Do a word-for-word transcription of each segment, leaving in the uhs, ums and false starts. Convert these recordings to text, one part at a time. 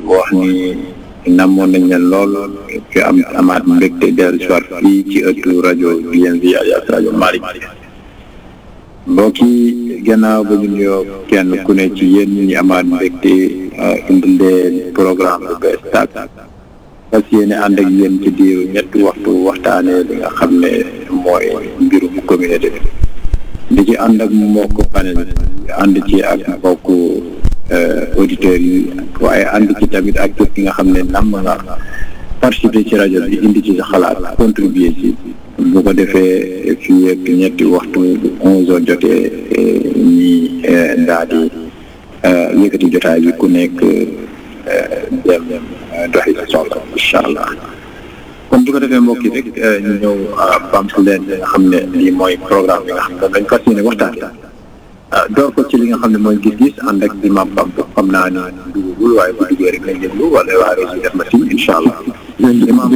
wax ni namoon nañ leen lool fi am amaat mbégte dellu soir fii ci ëttu rajo B M V alias rajo Malick mbokk yi gannaaw ba ñu nuyoo kenn ku ne ci yéen ñi amaat mbégte indi leen programme bu bees tàkk fas yéene ànd ak yéen ci diiru ñetti waxtu waxtaanee li nga xam ne mooy mbirum communauté di ci ànd ak mbokk panel ànd ci ak mbokk auditeurs yi waaye ànd ci tamit ak képp ki nga xam ne nam nga participer ci rajo bi indi ci sa xalaat contribuer ci bu ko defee fii ak ñetti waxtu onze heures jotee ñi daal di yëkkati jotaay bi ku nekk dem doxi sa soxla incha allah kon bu ko defee mbokk yi rek ñu ñëw bamtu leen li nga xam ne lii mooy programme bi nga xam ne dañ fas yéene waxtaan door ko ci li nga xam ne mooy gis-gis ànd ak imam Pape xam naa ni dugugul waaye bu duggee rek lañ déglu wala waa rési def na si incha allah imam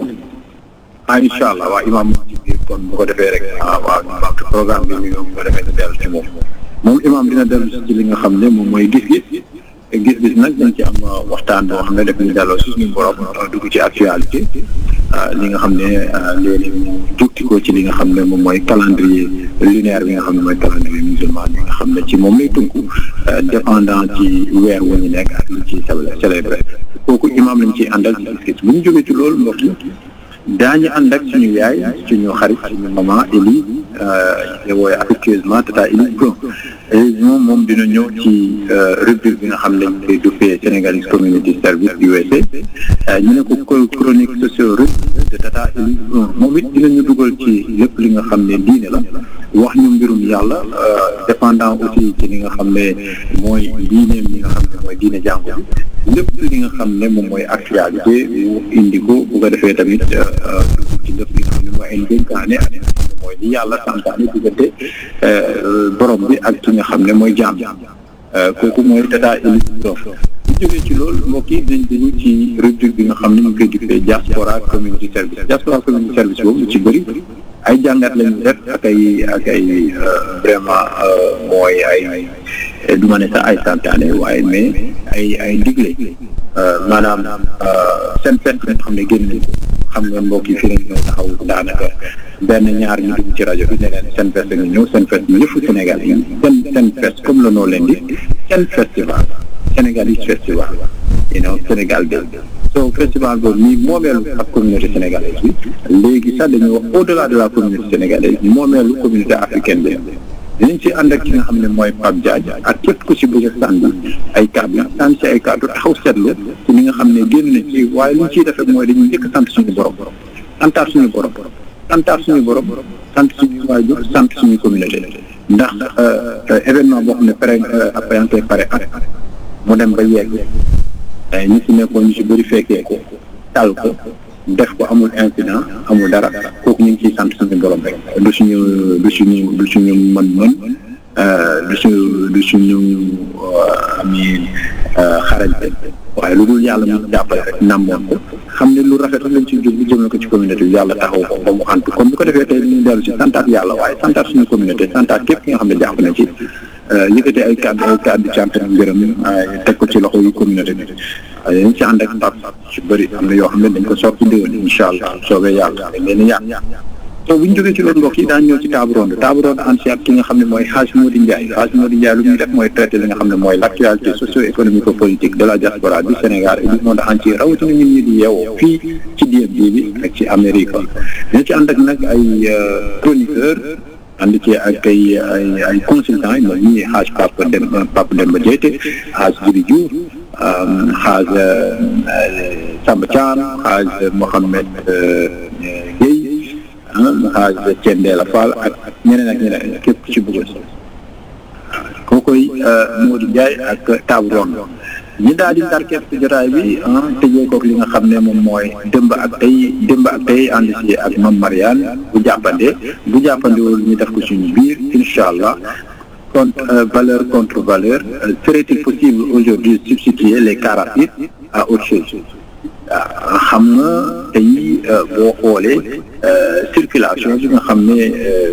ah incha allah waa imam ci biir kon bu ko defee rek waaw ñu bamtu programme bi ñu bu ko defee ñu dellu ci moom moom imam dina dellu ci li nga xam ne moom mooy gis-gis gis-gis nag dañ ci am waxtaan boo xam ne def ñu delloo si suñu borom dugg ci actualité li nga xam ne léegi mu jukki ko ci li nga xam ne moom mooy calendrier lunaire bi nga xam ne mooy calendrier musulman bi nga xam ne ci moom lay tënku dépendant ci weer wu ñu nekk ak lu ci célébré kooku imam lañ ciy àndal ci gis-gis bu ñu jógee ci loolu mbokk yi daañu ànd ak suñu yaay suñu xarit suñu maman Elie te wooye affectueusement tata Elie Bron moom moom dina ñëw ci rubrique bi nga xam ne ñu koy duppee Sénégalese Community Service U S A ñu ne ko chronique socio-religieuses de tata Elie Bron moom it dinañu dugal ci lépp li nga xam ne diine la wax ñu mbirum yàlla dépendant aussi ci li nga xam ne mooy diineem li nga xam ne mooy diine jàngu bi lépp li nga xam ne moom mooy actualité mu indi ko bu ko defee tamit dugg ci lépp li nga xam ne mooy ay dénkaane ak mooy li yàlla santaane diggante borom bi ak ki nga xam ne mooy jaam kooku mooy tata Elie Bron bu jógee ci loolu mbokk yi dañ dañu ci rubrique bi nga xam ne ñu koy duppee diaspora community service diaspora community service boobu lu ci bëri ay jàngat lañu def ak ay ak ay vraiment mooy ay du ma ne sax ay santaane waaye mais ay ay digle maanaam seen fête nga xam ne génn nañ ko xam nga mbokk yi fii lañ ñëw taxaw daanaka benn ñaar ñu dugg ci rajo bi ne leen seen fête nga ñëw seen fête bi yëfu Sénégal yi seen seen fête comme le nom l'indique seen festival Sénégalese festival you know Sénégal day so festival boobu nii moomeelu ak communauté sénégalaise bi léegi sax dañuy wax au delà de la communauté sénégalaise moomeelu communauté africaine bi dinañ ci ànd ak ki nga xam ne mooy Pape Diagne ak képp ku ci bëgg a sànni ay kàddu sànni ci ay kàddu taxaw seetlu ci li nga xam ne génn na ci waaye li ñu ciy def rek mooy dañuy njëkk sant suñu borom santaat suñu borom santaat suñu borom sant suñu waajur sant suñu communauté ndax événement boo xam ne pare après yaa ngi koy pare at mu dem ba yegg ñi ci nekkoon ñu ci bëri fekkee ko tal ko def ko amul incident amul dara kooku ñu ngi ciy sant suñu borom rek du suñu du suñu du suñu mën-mën du suñu du suñu ami xarañte waaye lu dul yàlla mu jàppale rek namoon ko xam ne lu rafet rek lañ ciy jóg jëmale ko ci communauté bi yàlla taxaw ko ba mu antu kon bu ko defee tey ñu dellu si santaat yàlla waaye santaat suñu communauté santaat képp ki nga xam ne jàpp na ci yëkkati ay kàddu ay kàddu cant ak ngërëm teg ko ci loxo yi communauté bi dañ ci ànd ak Pape ci bëri am na yoo xam ne dañ ko soppi déwén incha allah soobee yàlla dañ leen yàq so bu ñu jógee ci loolu mbokk yi daan ñëw ci table ronde table ronde ànd si ak ki nga xam ne mooy Hadj Mody Ndiaye Hadj Mody Ndiaye lu ñuy def mooy traité li nga xam ne mooy l' actualité socio-économique politique de la diaspora du Sénégal et du monde entier rawatina ñun ñi di yeewoo fii ci D M V bi ak ci Amérique dañ ci ànd ak nag ay chroniqueur ànd ci ak ay ay ay consultants yi mooy ñii Hadj Pape Demba Pape Demba Diété Hadj Djibi Diouf Hadj Samba Thiam Hadj Mohamed Gueye Hadj Thiendella Fall ak ñeneen ak ñeneen képp ci bëggoon kookoy Mody Ndiaye ak table ronde ñi daal di ndar képp ci jotaay bi tëjee kook li nga xam ne moom mooy démb ak tey démb ak tey ànd si ak Mame Mariane bu jàppande bu jàppandewul ñu def ko suñu biir incha allah contre valeur contre valeur serait-il possible aujourd'hui de substituer les car rapides à autre chose xam nga tey boo xoolee circulation bi nga xam ne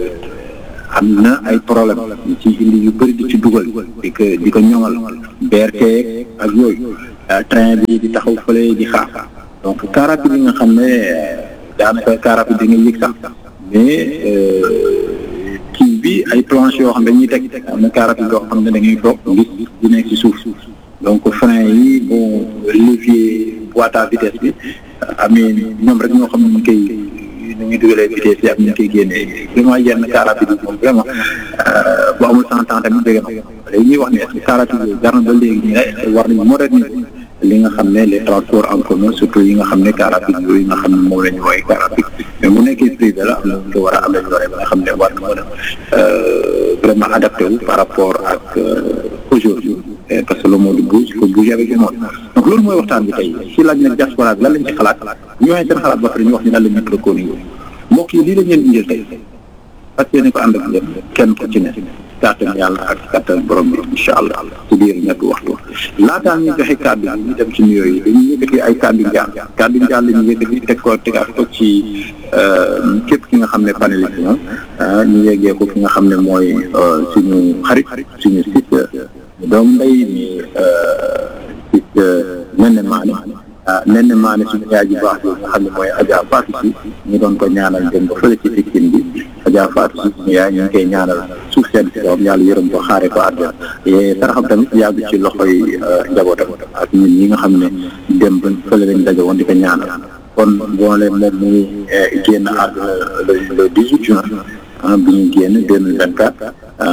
am na ay problème ci indi yu bëri di ci dugal di ko di ko ñoŋal B R T ak yooyu train bi di taxaw fële di xaar donc car rapide yi nga xam ne daanaka car rapide di nga yëg sax mais kii bi ay planches yoo xam ne dañuy teg am na car rapide yoo xam ne da ngay toog gis di nekk ci suuf donc frein yi bon levier boîte à vitesse bi amee ñoom rek ñoo xam ne ñu koy nu ñuy dugalee vitesse yi ak ñu koy génnee vraiment yenn car rapide yi moom vraiment bu amul cent ans tamit dégg na léegi ñuy wax ne est-ce que car rapide yooyu jar na ba léegi ñu ne war nañu moderniser li nga xam ne les transports en commun surtout yi nga xam ne car rapide yooyu nga xam ne moom la ñu woowee car rapide mais mu nekkee privé la am na lu war a améliorer ba nga xam ne war na mën a vraiment adapté wu par rapport ak aujourd'hui parce que le monde bouge il faut bouger avec le monde donc loolu mooy waxtaan bi tey si laaj nag diaspora bi lan lañ ci xalaat ñu waxee seen xalaat ba pare ñu wax ni lan la ñu préconiser mbokk yi lii lañ leen indil tey parce que ne ko ànd ak leen kenn ko ci ne kàttan yàlla ak kàttan borom bi incha allah ci biir ñett waxtu laataan ñu joxe kàddu bi ñu dem ci nuyoo yi dañuy yëkkati ay kàddu njaal kàddu njaal la ñu yëkkati teg ko tegaat ko ci képp ki nga xam ne panéliste na ñu yeggee ko ki nga xam ne mooy suñu xarit suñu site doomu ndey mi site Néné Mané Néné Mané suñu yaay ji baax yooyu nga xam ne mooy Adja Fatou si ñu doon ko ñaanal dem ba fële ci Pikine bi Adja Fatou si suñu yaay ñu ngi koy ñaanal suuf sedd si kawam yàlla yërëm ko xaare ko àddina saraxam tamit yàgg ci loxoy njabootam ak ñun ñi nga xam ne dem ba fële lañ daje woon di ko ñaanal kon boole moom mu ngi génn àdduna le le dix-huit juin bi ñu génn deux mille vingt quatre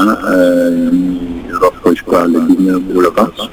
ñu rob ko je crois le dix-neuf ou le vingt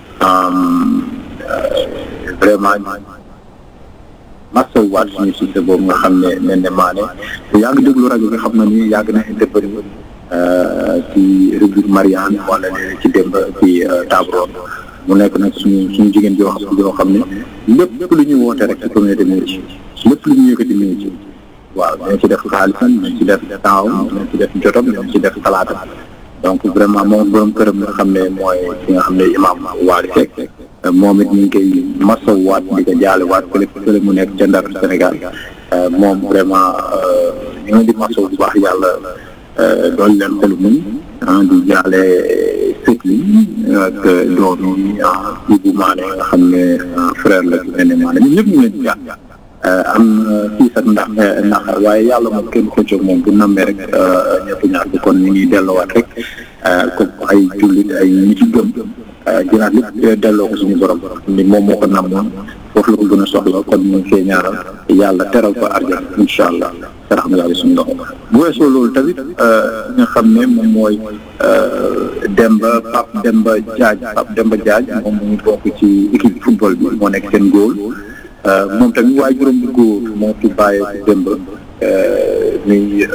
vraiment masawu waat suñu succès boobu nga xam ne Néné Mané te yàgg déglu rajo bi xam na ni yàgg na intervenir ci rubrique Marianne wala léegi ci démb ci Tabron mu nekk nag suñu suñu jigéen joo xam joo xam ne lépp lu ñu woote rek ci communauté mi ngi ci lépp lu ñu yëkkati mi ngi ci waaw dinañ ci def xaalisam dinañ ci def taawam dinañ ci def jotam dinañ ci def xalaatam donc vraiment moom borom këram nga xam ne mooy ki nga xam ne imam Waly Seck moom it ñu ngi koy masaw waat di ko jaale waat fële fële mu nekk ca Ndar Sénégal moom vraiment ñu ngi di masaw bu baax yàlla dool leen xolu muñ di jaale sët yi ak doom yi Ibou Mané nga xam ne frère la ci Néné Mané ñun ñëpp ñu leen di jaal am fii sax ndax ndax waaye yàlla moom kenn ko jóg moom bu nammee rek ñëpp ñaar bi kon ñu ngi delloowaat rek comme ay jullit ay ñi ci gëm jëlaat lépp delloo ko suñu borom ni moom moo ko namoon foofu la ko gën a soxla kon ñu ngi koy ñaaral yàlla teral ko arjana incha allah sarax na yàlla suñu loxo bu weesoo loolu tamit nga xam ne moom mooy Demba Pape Demba Diagne Pape Demba Diagne moom mu ngi bokk ci équipe football bi moo nekk seen góol moom tamit waaye juróom bu góor moo fi bàyyee Demba muy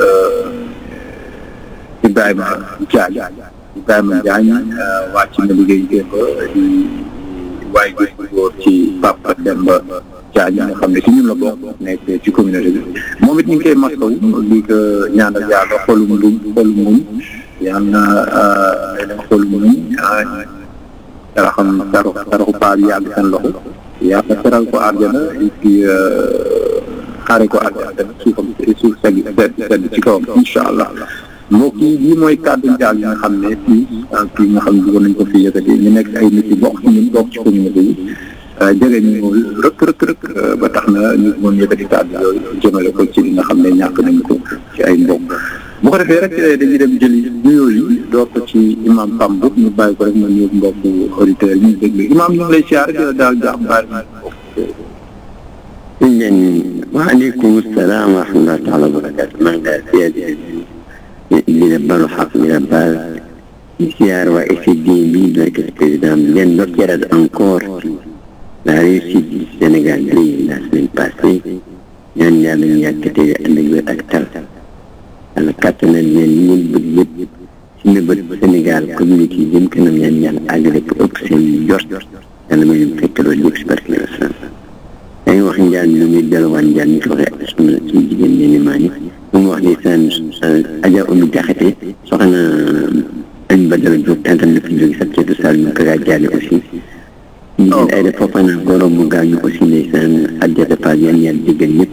Ibrahima Diagne Ibrahima Diagne wàcc na liggéey démb di waaye juróom bu góor ci Pape Demba Diagne nga xam ne ci ñun la bokk nekk ci communauté bi moom it ñu ngi koy masaw di ko ñaanal yàlla xolu muñ xolu muñ yàlla na xolu muñ dara xam dara dara paa bi yàgg seen loxo yàlla teral ko àjjana et puis xaare ko àjjana tamit suufam suuf sedd sedd ci kawam incha allah mbokk yi lii mooy kàddu njaal yi nga xam ne fii kii nga xam ne bëggoon nañ ko fi yëkkati ñu nekk ay nit yi bokk ci ñun bokk ci communauté yi jege ñu rëkk rëkk rëkk ba tax na ñu mën yëkkati kàddu yooyu jëmale ko ci li nga xam ne ñàkk nañ ko ci ay mbokk bu ko defee rek dañuy dem jëli nuyoo yi door ko ci imam Pamb ñu bàyyi ko rek ma nuyu mbokk auditeurs yi ñu déglu imam ñu ngi lay siyaare di la daal jàmm baal waaleykum salaam wa rahmatulah taala wa barakatu maa ngi lay siyaare di la balu xaq di la baal di siyaare waa S D bi nekk président bi leen ndokkeel encore la réussite du Sénégal bi la semaine passée ñaan yàlla ñu yàkkatee ànd ak wér ak tal yàlla kàttanal leen ñun bëgg yëpp ci nëbët Sénégal communauté yi jëm kanam ñaan yàlla àggale ko ëpp seen jort yàlla may leen fekk loolu yëpp si barke la islam dañuy wax njaal mi lu muy delluwaan njaal mi ko waxee sunu suñu jigéen Néné Mané mu mu wax ni seen Adja Oumou Diakhaté soxna Añ Badara Diop tantam na fi jóge sa ceetu sall ñu ko gaa jaale aussi jigéen ay de Fofana goroom mu gaañu aussi ndeysaan Adjata Fall yan yàlla jéggal ñëpp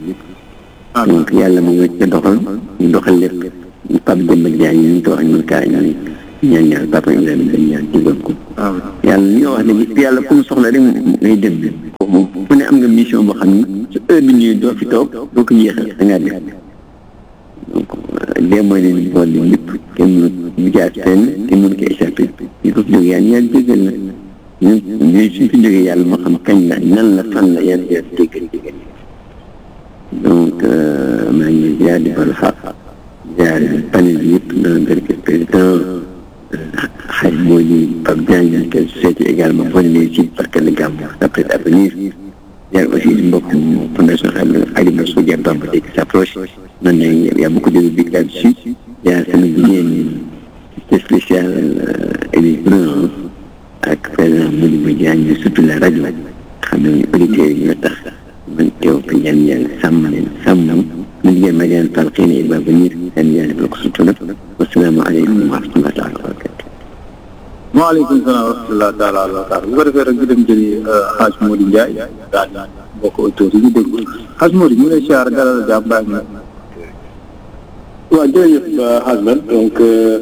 donc yàlla mu nga ca doxal ñu doxal lépp Pape Demba Diagne ñu ko wax ñu kaa ñu ñaan yàlla papa Ibrahima dañ ñaan jubal ko yàlla li nga wax ne bi yàlla ku mu soxla rek ngay dem moom fu ne am nga mission boo xam ne su heure bi ñuy doo fi toog doo ko yéexal da ngaa def donc dee mooy leen di boole lépp kenn mënu bu jaar fenn kenn mënu ko échappé ñu ko fi jógee yàlla yàlla jégal la ñun ñun suñ fi jógee yàlla moo xam kañ la nan la fan la yàlla yàlla jégal jégal donc maa ngi jaar di balu xaq jaar panel bi yëpp na barke président xaj moo di Pape Diagne quelle société également bonne réussite parce que le gamme d'après l'avenir jaar aussi di mbokk fondation Alioune Sow Diagne Bamba qui s'approche man il y a beaucoup de rubriques là-dessus il y a sama jigéen c'est spécial Élise Brun ak président Modibo Diagne surtout la rajo xam ne auditeurs yi ñoo tax man teew fi ñaan yàlla sàmm leen sàmm mu jigéen Mariane Fall xëy na il va venir ñaan yàlla defal ko sutura wassalaamu aleykum wa rahmatullahi taala wa barakatu waaleykum salaam wa rahmatullahi taala wa barakatu bu ko defee rek ñu dem jëli Hadj Mody Ndiaye daal di bokk autor yi ñu déglu Hadj Mody ñu lay siyaar dalal jàmm baax na waaw jërëjëf Hadj Ben donc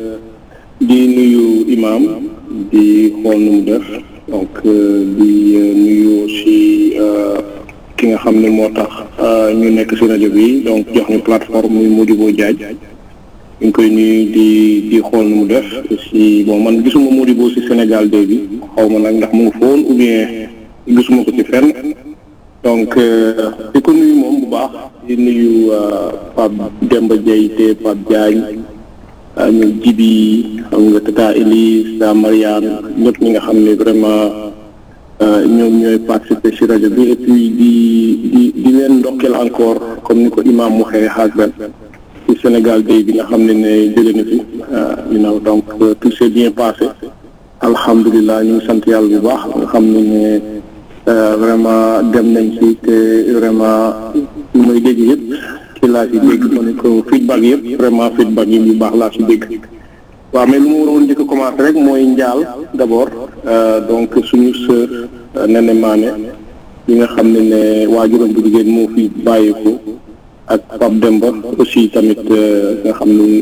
di nuyu imam di xool nu mu def donc di nuyu aussi ki nga xam ne moo tax ñu nekk si rajo bi donc jox ñu plateforme muy Modibo Diagne ñu ngi koy nuyu di di xool nu mu def aussi bon man gisuma Modibo si Sénégal day bi xaw ma nag ndax mu ngi foon ou bien gisuma ko ci fenn donc di ko nuyu moom bu baax di nuyu Pape Demba Diaye te Pape Diagne ñoom Jibi xam nga Tata Elise da Mariane ñëpp ñi nga xam ne vraiment ñoom ñooy participer ci rajo bi et puis di di di leen ndokkeel encore comme ni ko imam waxee Hadj Ben ci Sénégal day bi nga xam ne ne jóge na fi you know donc tout s'est bien passé alhamdulilah ñu ngi sant yàlla bu baax nga xam ne ne vraiment dem nañ ci te vraiment lu may dégg yëpp ci laa ci dégg ma ne ko feedback yëpp vraiment feedback yi yu baax laa ci dégg waaw mais lu ma waroon njëkk a commencé rek mooy njaal d'abord donc suñu sœur Nene Mané yi nga xam ne ne waajuram bu jigéen moo fi bàyyeeku ak Pape Demba aussi tamit nga xam ni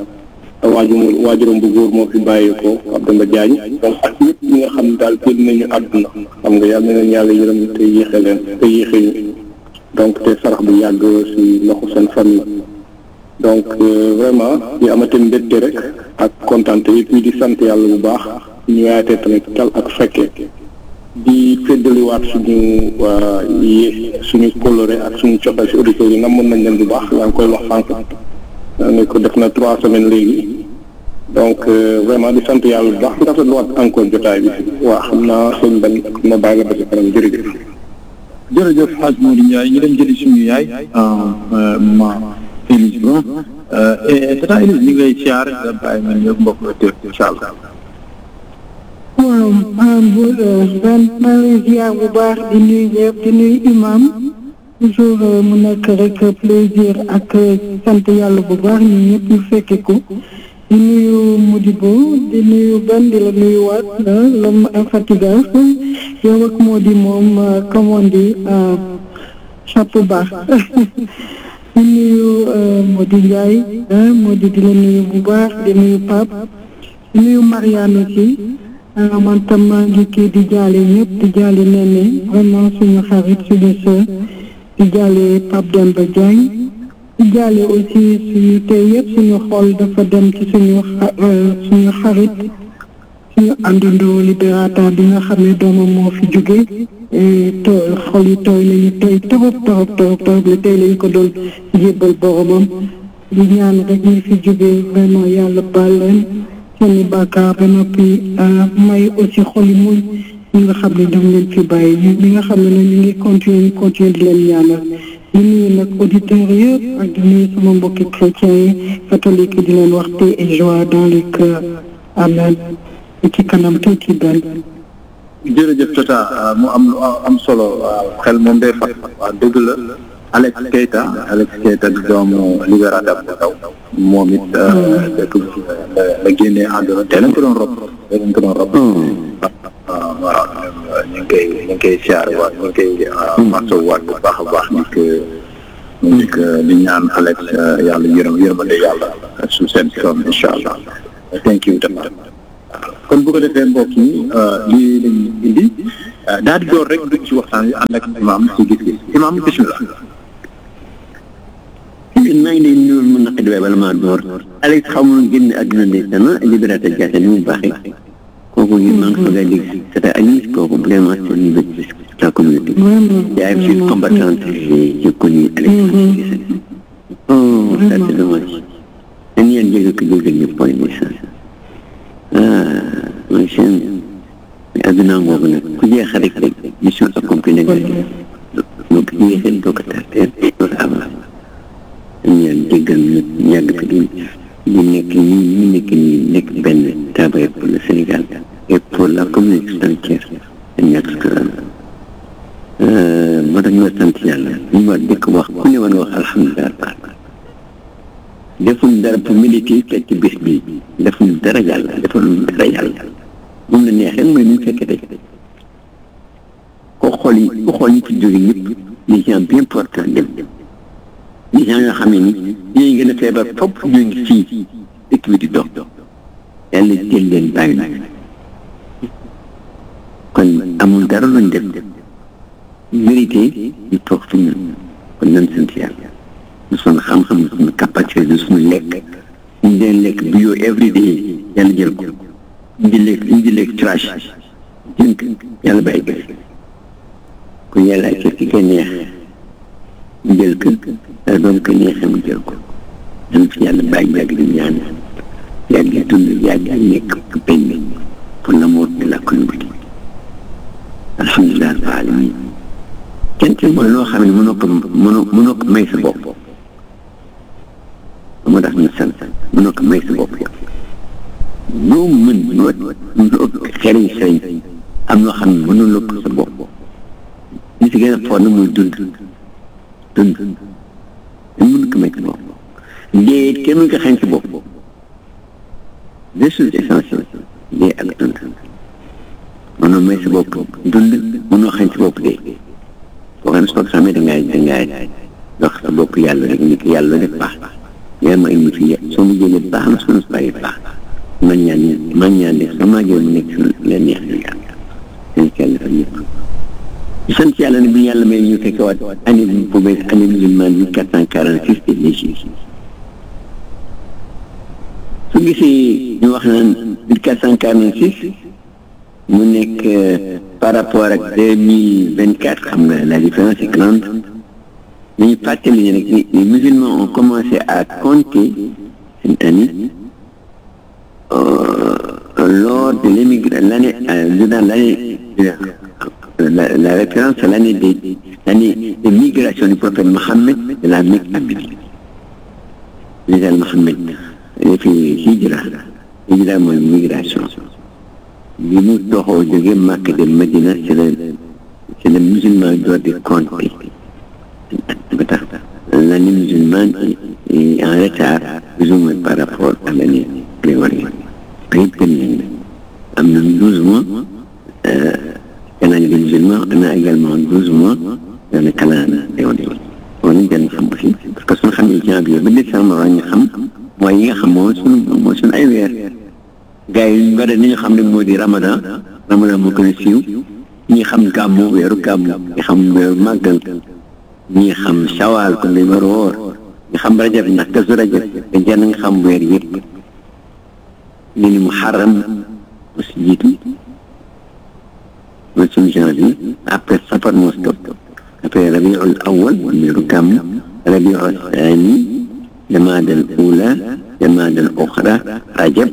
waajur waajuram bu góor moo fi bàyyeekoo Pape Demba Diagne donc ak ñëpp ñi nga xam ne daal génn nañu àdduna xam nga yàlla na leen yàlla yërëm te yéexe leen te yéexe ñu donc te sarax bu yàgg si loxo seen famille donc vraiment di amate mbégte rek ak kontaante et puis di sant yàlla bu baax ñu yaatee tamit tal ak fekkee di feddaliwaat suñu yi suñu coloré ak suñu coppal si auditeurs yi namoon nañ leen bu baax yaa ngi koy wax sànq ne ko def na trois semaines léegi donc vraiment di sant yàlla bu baax di rafetluwaat encore jotaay bi waaw xam naa seen benn ma bàyyi la ba si kanam jërëjëf jërëjëf Hadj Mody Ndiaye ñu dem jëli suñu yaay ma Élise Brun Tata Élise ñu ngi lay siyaar nga bàyyi ma ñëpp mbokk auditeur incha allah waaw bu ben maa ngi ziar bu baax di nuyu ñëpp di nuyu imam toujours mu nekk rek plaisir ak sant yàlla bu baax ñu ñëpp ñu fekke ko di nuyu Modibo di nuyu Ben di la nuyu waat l'homme infatigable yow ak Mody moom comme on dit chapeau bas di nuyu Mody Ndiaye Mody di la nuyu bu baax di nuyu Pape di nuyu Mariane aussi man tam maa ngi kii di jaale ñëpp di jaale Nene vraiment suñu xarit suñu sœur di jaale Pape Demba Diagne di jaale aussi suñu tey yëpp suñu xol dafa dem ci suñu suñu xarit suñu àndandoo libérateur bi nga xam ne doomam moo fi jóge to xol yi tooy nañu tey torop torop torop torop la tey lañu ko doon jébbal boromam di ñaan rek ñi fi jóge vraiment yàlla baal leen seeni bàkkaar ba noppi may aussi xol yi muñ ñi nga xam ne dam leen fi bàyyi ñi nga xam ne nag ñu ngi continuer ñu continuer di leen ñaanal di nuyu nag auditeurs yëpp ak di nuyu sama mbokki chrétiens yi catholique yi di leen wax paix et joie dans les cœurs amen ci kanam tuuti benn jërëjëf Tata mu am lu am solo waaw xel moom day fat waaw dëgg la Alex Keita Alex Keita di doomu libérateur bu taw moom it dëkk la génnee àdduna te lañ ko doon rob te lañ ko doon rob waaw ñu ngi koy ñu ngi koy siyaare waat ñu ngi koy marso waat bu baax a baax ni que ni que di ñaan Alex yàlla yërëm yërmande yàlla su seen soom incha allah thank you tamit kon bu ko defee mbokk yi lii lañ indi daal di door rek dugg ci waxtaan wi ànd ak imam ci gis-gis imam bismillah. maa ngi lay nuyu mu naqadi waaye bala maa door Alex xamul génn àdduna ne dana Libérateur Diatta ni mu baaxee kooku yi maa ngi soog a dégg c'est Alice kooku vraiment c'est une de la communauté yaa ngi fi combattante j'ai connu Alex oh ça c'est dommage dañu leen jégal ko jégal ñu point de ça ah mooy seen adduna ngoogu nag ku jeex rek rek mission accomplie nga donc jeexal doo ko tarteel doo ko amal dañu leen jégal ñu yàgg fi di di nekk nii ñu nekk nii nekk benn travail pour le Sénégal et pour la communauté entière dañ ñàkk sutural moo tax ñu war sant yàlla ñu war dëkk wax ku ne war nga wax alhamdulilah defuñ dara pour militer fekk bés bi defuñ dara yàlla defuñ dara yàlla moom la neexee mooy ñu fekkee tey koo xool yi koo xool ñu fi jóge yëpp des gens bien portants dem des gens yoo xam ne ni ñooy gën a feebar fopp ñu ngi fii dëkk bi di dox yàlla jël leen bàyyi na kon amul dara luñ def mérité ñu toog fi ñu kon nañ sant yàlla du suñu xam-xam du suñu capacité du suñu lekk ñu deen lekk bio every day yàlla jël ko indi lekk indi lekk trash jënk yàlla bàyyi ko kon yàlla ak ki koy neex mu jël ko dara doon ko neexee mu jël ko dañ fi yàlla bàyyi yàgg di ñaan yàgg di dund yàgg di nekk benn pour l'amour de la communauté alhamdulilah rabbil alamin kenn ci mooy loo xam ne mënoo ko mënoo mënoo ko may sa bopp moo tax ñu sant mënoo ko may sa bopp yow loo mën loo loo xeriñ xeriñ am loo xam ne mënuloo ko sa bopp li si gën a fort na muy dund dund dañ mën ko may sa bopp dee kenn mën ko xañ sa bopp deux choses essentielles dee ak dund mënoo may sa bopp dund mënoo xañ sa bopp dee boo xam ne soo ko xamee dangaay dangaay dox sa bopp yàlla rek ni ko yàlla def baax yaa ma indi fi soo mu jëlee baax na soo su bàyyi baax man ñaan man ñaan def sama jël mu nekk si leen neex na yàlla seen ci yàlla fa ñëpp sant yàlla ne bi yàlla may ñu fekk waat année bi bu bees année musulmane mille quatre cent quarante six te léegi su gisee ñu wax naan mille quatre cent quarante six mu nekk par rapport ak deux mille vingt quatre xam nga la différence est grande dañuy fàttali ne rek les musulmans ont commencé à compter cette année euh, lors de l'émigration l'année euh, dans l'année la, la référence à l'année de l'année de migration du prophète Mohammed de la Mecque à Médine. Déjà Mohammed il fait hijra hijra mooy migration bi mu doxoo jóge Makka dem Medina c'est le c'est le musulman doit de compter l'année musulmane est en retard plus ou moins par rapport à l'année grégorienne yëpp gën nañ am na douze mois calendrier musulman am na également douze mois dans le calendrier grégorien bon ñu gën xam aussi parce que suñu xamee janvier ba décembre war ñu xam mooy yi nga xam moo suñu moo suñu ay weer gars yi ñu bari ni ñu xam ne moo di ramadan ramadan moo gën a siiw ñi xam gàmmu weeru gàmmu ñi xam weeru màggal ñi xam shawal kon dañ war a woor ñi xam rajab ndax kasu rajab te jenn nga xam weer yëpp ñu ni muharram mu si jiitu mooy suñu janvier après safar moo si topp après rabiul awal weeru gàmmu rabiul thani jamaada al ula jamaada al oxra rajab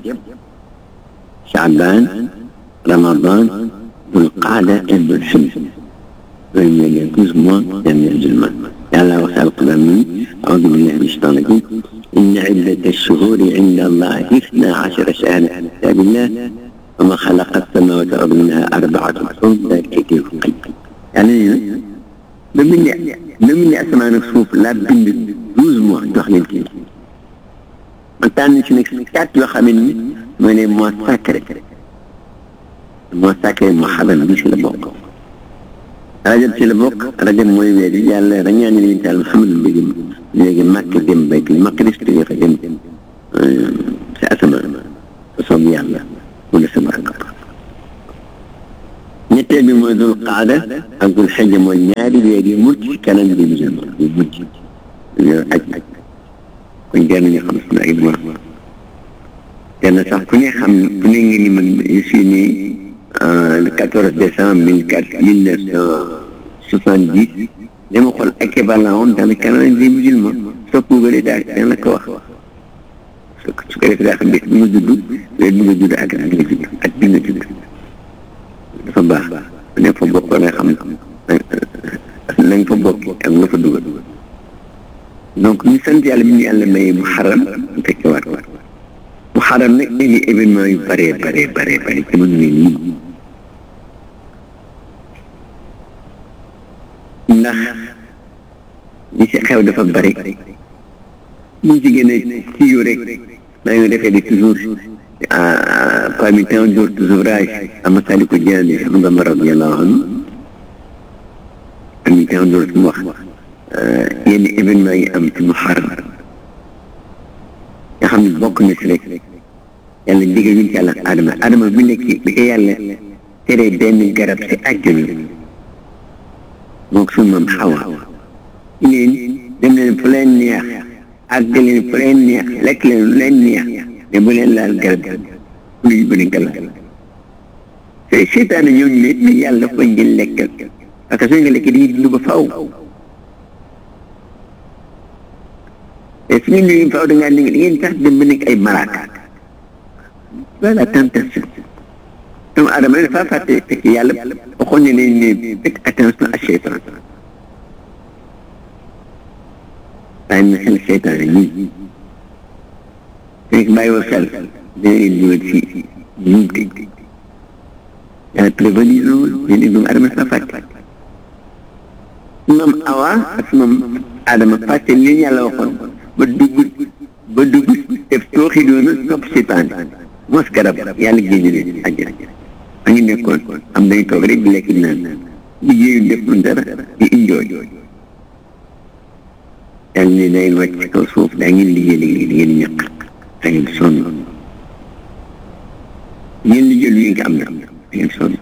شعبان رمضان ذو القعدة ذو الحجة وإن يجوز ما لم ينزل ما تعالى وخلق الأمين أعوذ بالله من الشيطان الرجيم إن عدة الشهور عند الله اثنا عشر شهرا في كتاب الله وما خلق السماوات والأرض منها أربعة حروف ذلك كتاب القلب يعني بمن بمن أسماء نصوف لا بند douze mois داخل الكتاب man tànn ci nag quatre yoo xam ne mooy ne mois sacré mois sacré muharram bi ci la bokk rajab ci la bokk rajab mooy weer yi yàlla rañaani leen taal Muhammad léegi léegi Makka dem Baytul Maqdis te fa dem si asamaan soob yàlla mu ne sama rakk ñetteel bi mooy dul qaada ak dul xijja mooy ñaari weer yi mujj ci kanam bi musulman yu mujj ñu aj kon jar nañu xam sunu ay mois jar na sax ku ne xam ku ne ngi ni man je suis né le quatorze décembre mille quatre mille neuf cent soixante-dix dama xool équivalent woon dans le calendrier musulman soo ko bëri daal dana la ko wax su ko defee daa xam bés bi nga judd weer bi nga judd ak at bi nga judd at bi nga judd dafa baax ku ne fa bokk nga xam na nga fa bokk ak nga fa dugal donc ñu sant yàlla bi ñu yàlla maye mu xaram mu fekke waat waat mu xaram nag indi événement yu bare bare bare bare ci mënu ne nii ndax li si xew dafa bari ñu ci gën a siiw rek maa ngi defee di toujours parmi tant d'autres ouvrages à Massalikul Jinaan Cheikh Bamba radiyallahu anhu parmi tant d'autres mu wax yenn événement yi am ci Muharram nga xam ne bokk na si rek yàlla digal ñu ci yàlla Adama Adama bi nekk bi ko yàlla tere benn garab si àjjana moom suñu maam Xawa leen dem leen fu leen neex àgg leen fu leen neex lekk leen lu leen neex mais bu leen laal garab lu ñu bëri gala te seytaane ñëw ñu ne yàlla dafa ngeen lekkal parce que soo nga lekk dañuy dund ba faw te su ngeen jógee faaw da ngaa da ngeen tax dem ba nekk ay malaaka voilà tentation doomu aadama dafa fàtte fekk yàlla waxoon ne leen ne fekk attention ak seytaan bàyyi na xel seytaan ñii fekk bàyyiwoo xel dina leen dugal ci njuumte yàlla prévenir loolu mais ne doomu aadama dafa fàtte moom Awa ak moom Adama fàtte li yàlla waxoon ba dugg ba dugg def tooxi doona topp seytaan mos garab yàlla génne leen àjjana a ngi nekkoon am dañu toog rek di lekk naan liggéeyu defuñ dara di enjoy yàlla ne da ngeen wàcc ci kaw suuf daa ngeen liggéey liggéey di ngeen ñàkk da ngeen sonn ngeen liggéey lu ngeen ko am na da ngeen sonn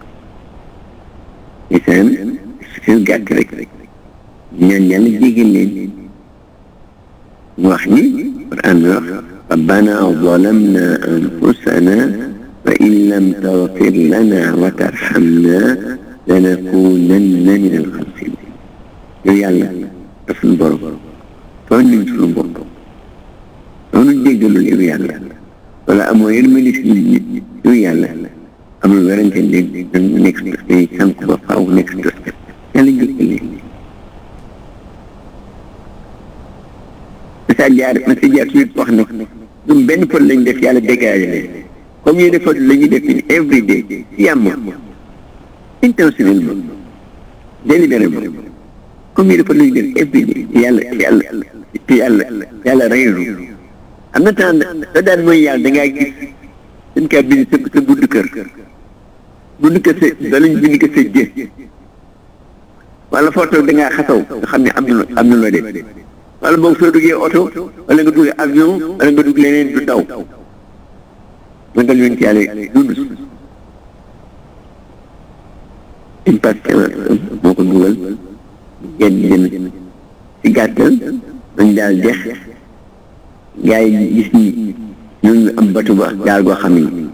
isaan seen gàtt rek ñaan yàlla jéggal leen mu wax ni Quran bi wax rabbana zalamna anfusana wa in lam taghfir lana wa tarhamna lanakunanna min al-khasirin yow yàlla daf suñu borom tooñ nañ suñu bopp noonu jéggalul yow yàlla wala amoo yërmande si nit ñi yow yàlla amul werante ne dañu nekk dañuy sant ba faaw nekk yàlla jéggal leen masa jaar masa jaar suit wax ne ñun benn pot lañ def yàlla dégagé leen comme ñu defoon la ñuy def ni every day si yàmm intentionnellement délibérément comme ñu defoon la ñuy def every day yàlla yàlla yàlla yàlla reylu am na temps da daan mooy yàlla da ngaa gis dañ kaa bind sa sa bunt kër bunt kër sa dalañ bind ko sa jë wala foo toog da ngaa xasaw nga xam ne am na am na loo def wala boog soo duggee oto wala nga duggee avion wala nga dugg leneen du daw mën nga leen ci yàlla dund impatience moo ko dugal genn jëm ci gàttal dañ daal dex gars yi gis ni ñooñu am batu ba daal goo xam ni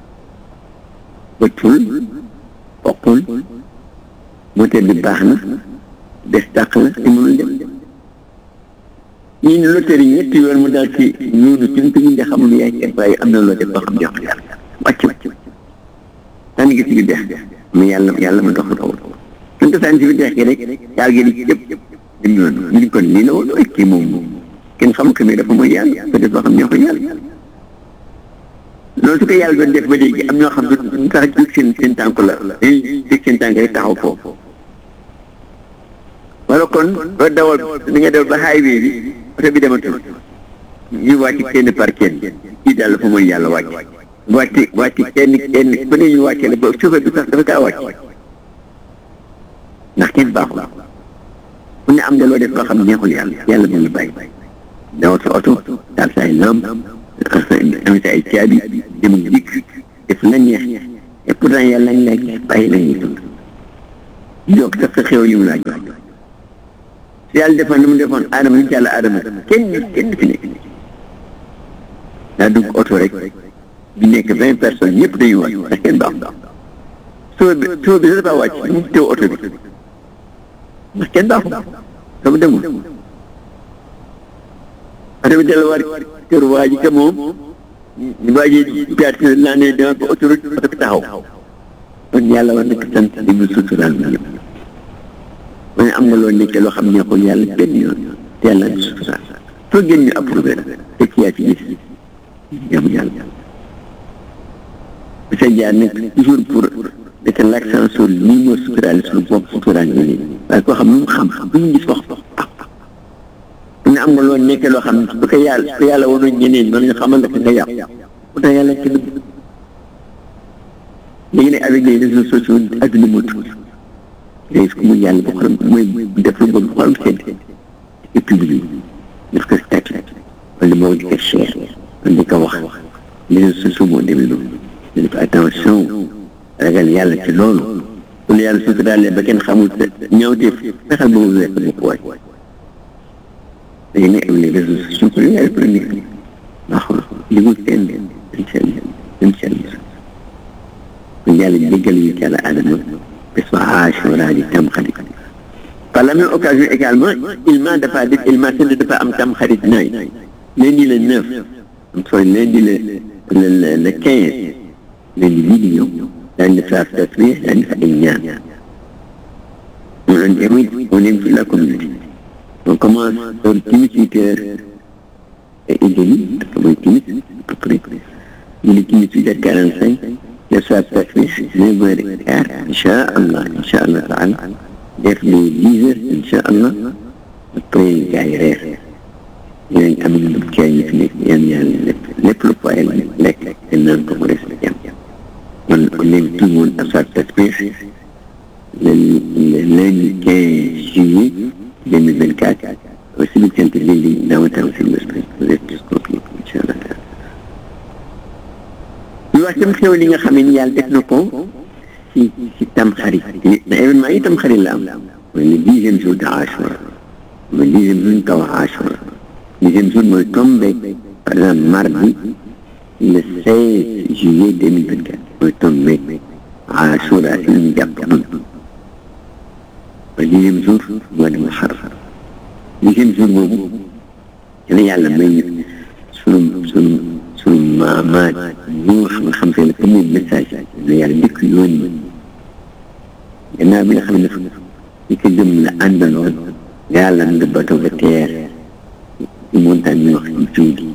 bëtul bokkul moteur bi baax na des tàq na te mënul dem ñii ne loterie ñetti yoon mu daal ci ñuunu ci ñu nga xam ne yaay kenn waaye am na loo def boo xam jox yàlla wàcc wàcc daan gis bi dex mais yàlla yàlla ma dox taw suñ ko saan si bi dex gi rek yaal gi di yëpp di noonu ñu ni kon lii la woon ay kii moom kenn xam ko mais dafa mooy yàlla ko def boo xam ñoo ko yàlla loolu su ko yàlla doon def ba léegi am ñoo xam ne duñ tax jóg seen seen tànk la dañuy jóg seen tànk rek taxaw foofu wala kon doo dawal di nga dawal ba highway bi oto bi dematul ñu wàcc kenn par kenn kii daal dafa mooy yàlla wàcc wàcc wàcc kenn kenn ku ne ñu wàccee la ba chauffeur bi sax dafa kaa wàcc ndax kenn baaxul ku ne am nga loo def loo xam neexul yàlla yàlla bu ñu bàyyi dawal sa oto daal say lamp am sa ay caabi dem ak dikk def la neex et pourtant yàlla lañ lay bàyyi la ñuy dund yokk sax sa xew yi mu laaj si yàlla defoon na mu defoon aadama ñu ci yàlla aadama kenn kenn fi nekk daa dugg oto rek bi nekk vingt personnes ñëpp dañuy wàcc ndax kenn baax soo bi soo bi sa dafa wàcc mu teew oto bi ndax kenn baaxu soo bi demul oto bi delluwaat kër waa ji ka moom waa ji perte laa ne dama ko autoroute oto bi taxaw kon yàlla war na ko sant di mu suturaal bi ñëpp ma ne am nga loo nekkee loo xam ne ko yàlla benn yoon te yàlla di suturaal soo génn ñu approuvé la fekk yaa ci gis jaamu yàlla sa jaar nag toujours pour mettre l'accent sur lii moo suturaal suñu bopp suturaal ñeneen waaye koo xam lu mu xam lu mu gis wax ne am nga loo nekkee loo xam ne bu ko yàlla bu ko yàlla wonoon ñeneen noonu ñu xamal la nga yàq pourtant yàlla ci dëgg léegi nag avec les réseaux sociaux adduna moo tuuti léegi su ko muy yàlla bu xolam mooy def lu bon bu xolam sedd et publié def ko statut wala moo di ko cher wala di ko wax les réseaux sociaux moo demee noonu def attention ragal yàlla ci loolu bu la yàlla suturaalee ba kenn xamul sa ñaawteef fexeel ba mu weex sa bopp waay léegi nag am les réseaux sociaux pour yàlla pour nekk baaxul li mu seen incha allah incha allah kon yàlla jéggal ñu ci yàlla Adama bés ba Ashura di Tamxarit par la même occasion également Ilma dafa def Ilma seen dafa am Tamxarit naay lundi le neuf am sooy lundi le le le quinze lundi bii di ñëw daañu def saa tasbih daañu def ay ñaan on invite on invite la communauté on commence par timis huit heures et demi mooy timis à peu près ñu ne timis huit heures quarante cinq def saa tasbih neuf heures et quart incha allah incha allah taala def ba dix heures incha allah après gars yi reer ñooñu am nañu kii yi fi nekk yan yàlla lépp lépp lu ko ayal lekk te naan ko mu des jàmm kon on invite tout le monde à faire tasbih le lundi quinze juillet deux mille vingt-quatre au cimetière de Lili downtown Silver Spring vous êtes tous conviés incha allah ñu wax tam xew li nga xam ne yàlla def na ko ci ci Tamxarit na événement yi Tamxarit la am mooy le dixième jour de Ashura mooy dixième jour ñu ko wax Ashura dixième jour mooy tombé par exemple mardi le seize juillet deux mille vingt-quatre mooy tombé Ashura si ñu jàpp noonu mooy dixième jour mois de Muharram dixième jour boobu ci la yàlla may ñu sunu sunu sunu maamaat ñu nga xam ne le premier message la yàlla njëkk yoon gannaaw bi nga xam ne ñi ko gëm la àndaloon yàlla nga bato ba teer ci montagne ñu wax ci juudi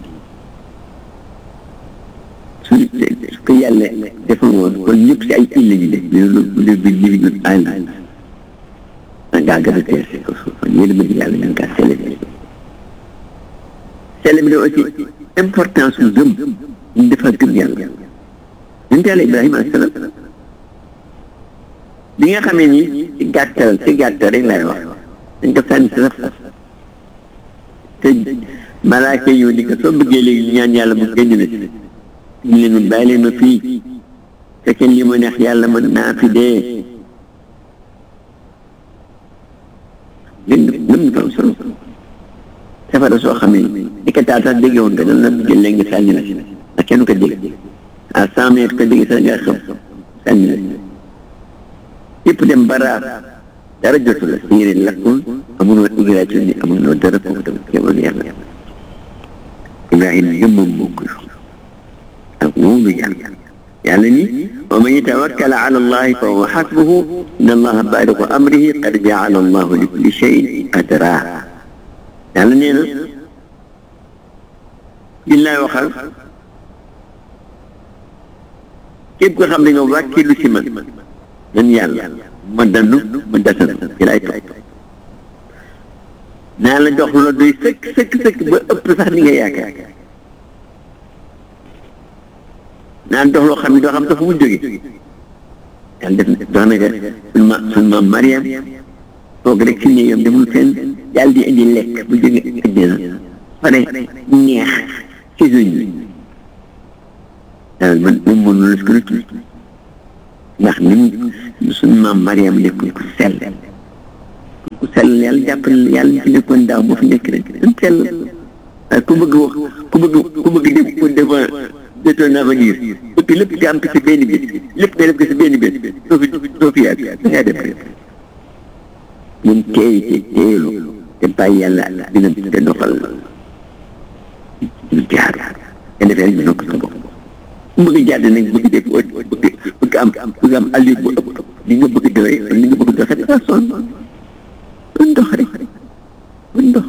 su su ko yàlla defal woon kon ñëpp si ay île la ñu def lu bi ñu àll ngaa gën a teer si ko suuf kon yéen a bëgg yàlla ñu kaa célébrer célébrer aussi importance su gëm ñu defal gëm yàlla ñun yàlla Ibrahima alayhi salaam bi nga xamee ni ci gàttal ci gàttal rek lay wax dañ ko sànni si rafet te malaaka yow di ko soo bëggee léegi ñaan yàlla mu génn la ñu leen bàyyi leen ma fii fekkee li ma neex yàlla mën naa fi dee gën gëm ko solo safara soo xamee di ko taal sax déggee woon nga dal na jël léegi nga sànni la si ndax kenn ko dégg à cent mètres ko dégg sax nga xam sànni la yëpp dem baraar dara jotu la si yére lakkul amuloo immigration ni amuloo dara foofu tamit kéemoon yàlla Ibrahima gëmmam moo ko ak wóolu yàlla yàlla ni wa man yatawakkal ala allahi fa huwa hasbuhu inna allaha baaligu amrihi qad jaala allahu li kulli shay'in qadra yàlla nee na billaay waxal képp ko xam ne nga wàkkilu si man man yàlla ma dandu ma dasal ci lay topp naa la jox la doy sëkk sëkk sëkk ba ëpp sax ni nga yaakaar naa dox loo xam ne doo xam sax fu mu jógee yàlla def na dox na ko suñ ma suñ maam Mariam toog rek si néegam demul fenn yàlla di indi lekk bu jóge àddina pare neex ci suñ daal man moom moo noonu la ko ndax ni mu suñu maam Mariam nekkoon ku sell ku sell yàlla jàppale yàlla ñu fi nekkoon daaw moo fi nekk rek dañ sell waaye ku bëgg wax ku bëgg ku bëgg def ko devant de ton avenir bëgg lépp nga am ko si benn bés lépp nga def ko si benn bés doo fi doo fi yàgg da ngaa def rek ñun teey te teelu te bàyyi yàlla dina te doxal ñu jaar nga defee rek ñu ko sa bopp bëgg jàdd nag bëgg def bëgg bëgg am bëgg am alli bu ëpp li nga bëgg doxee li nga bëgg doxee dafa sonn buñ dox rek buñ dox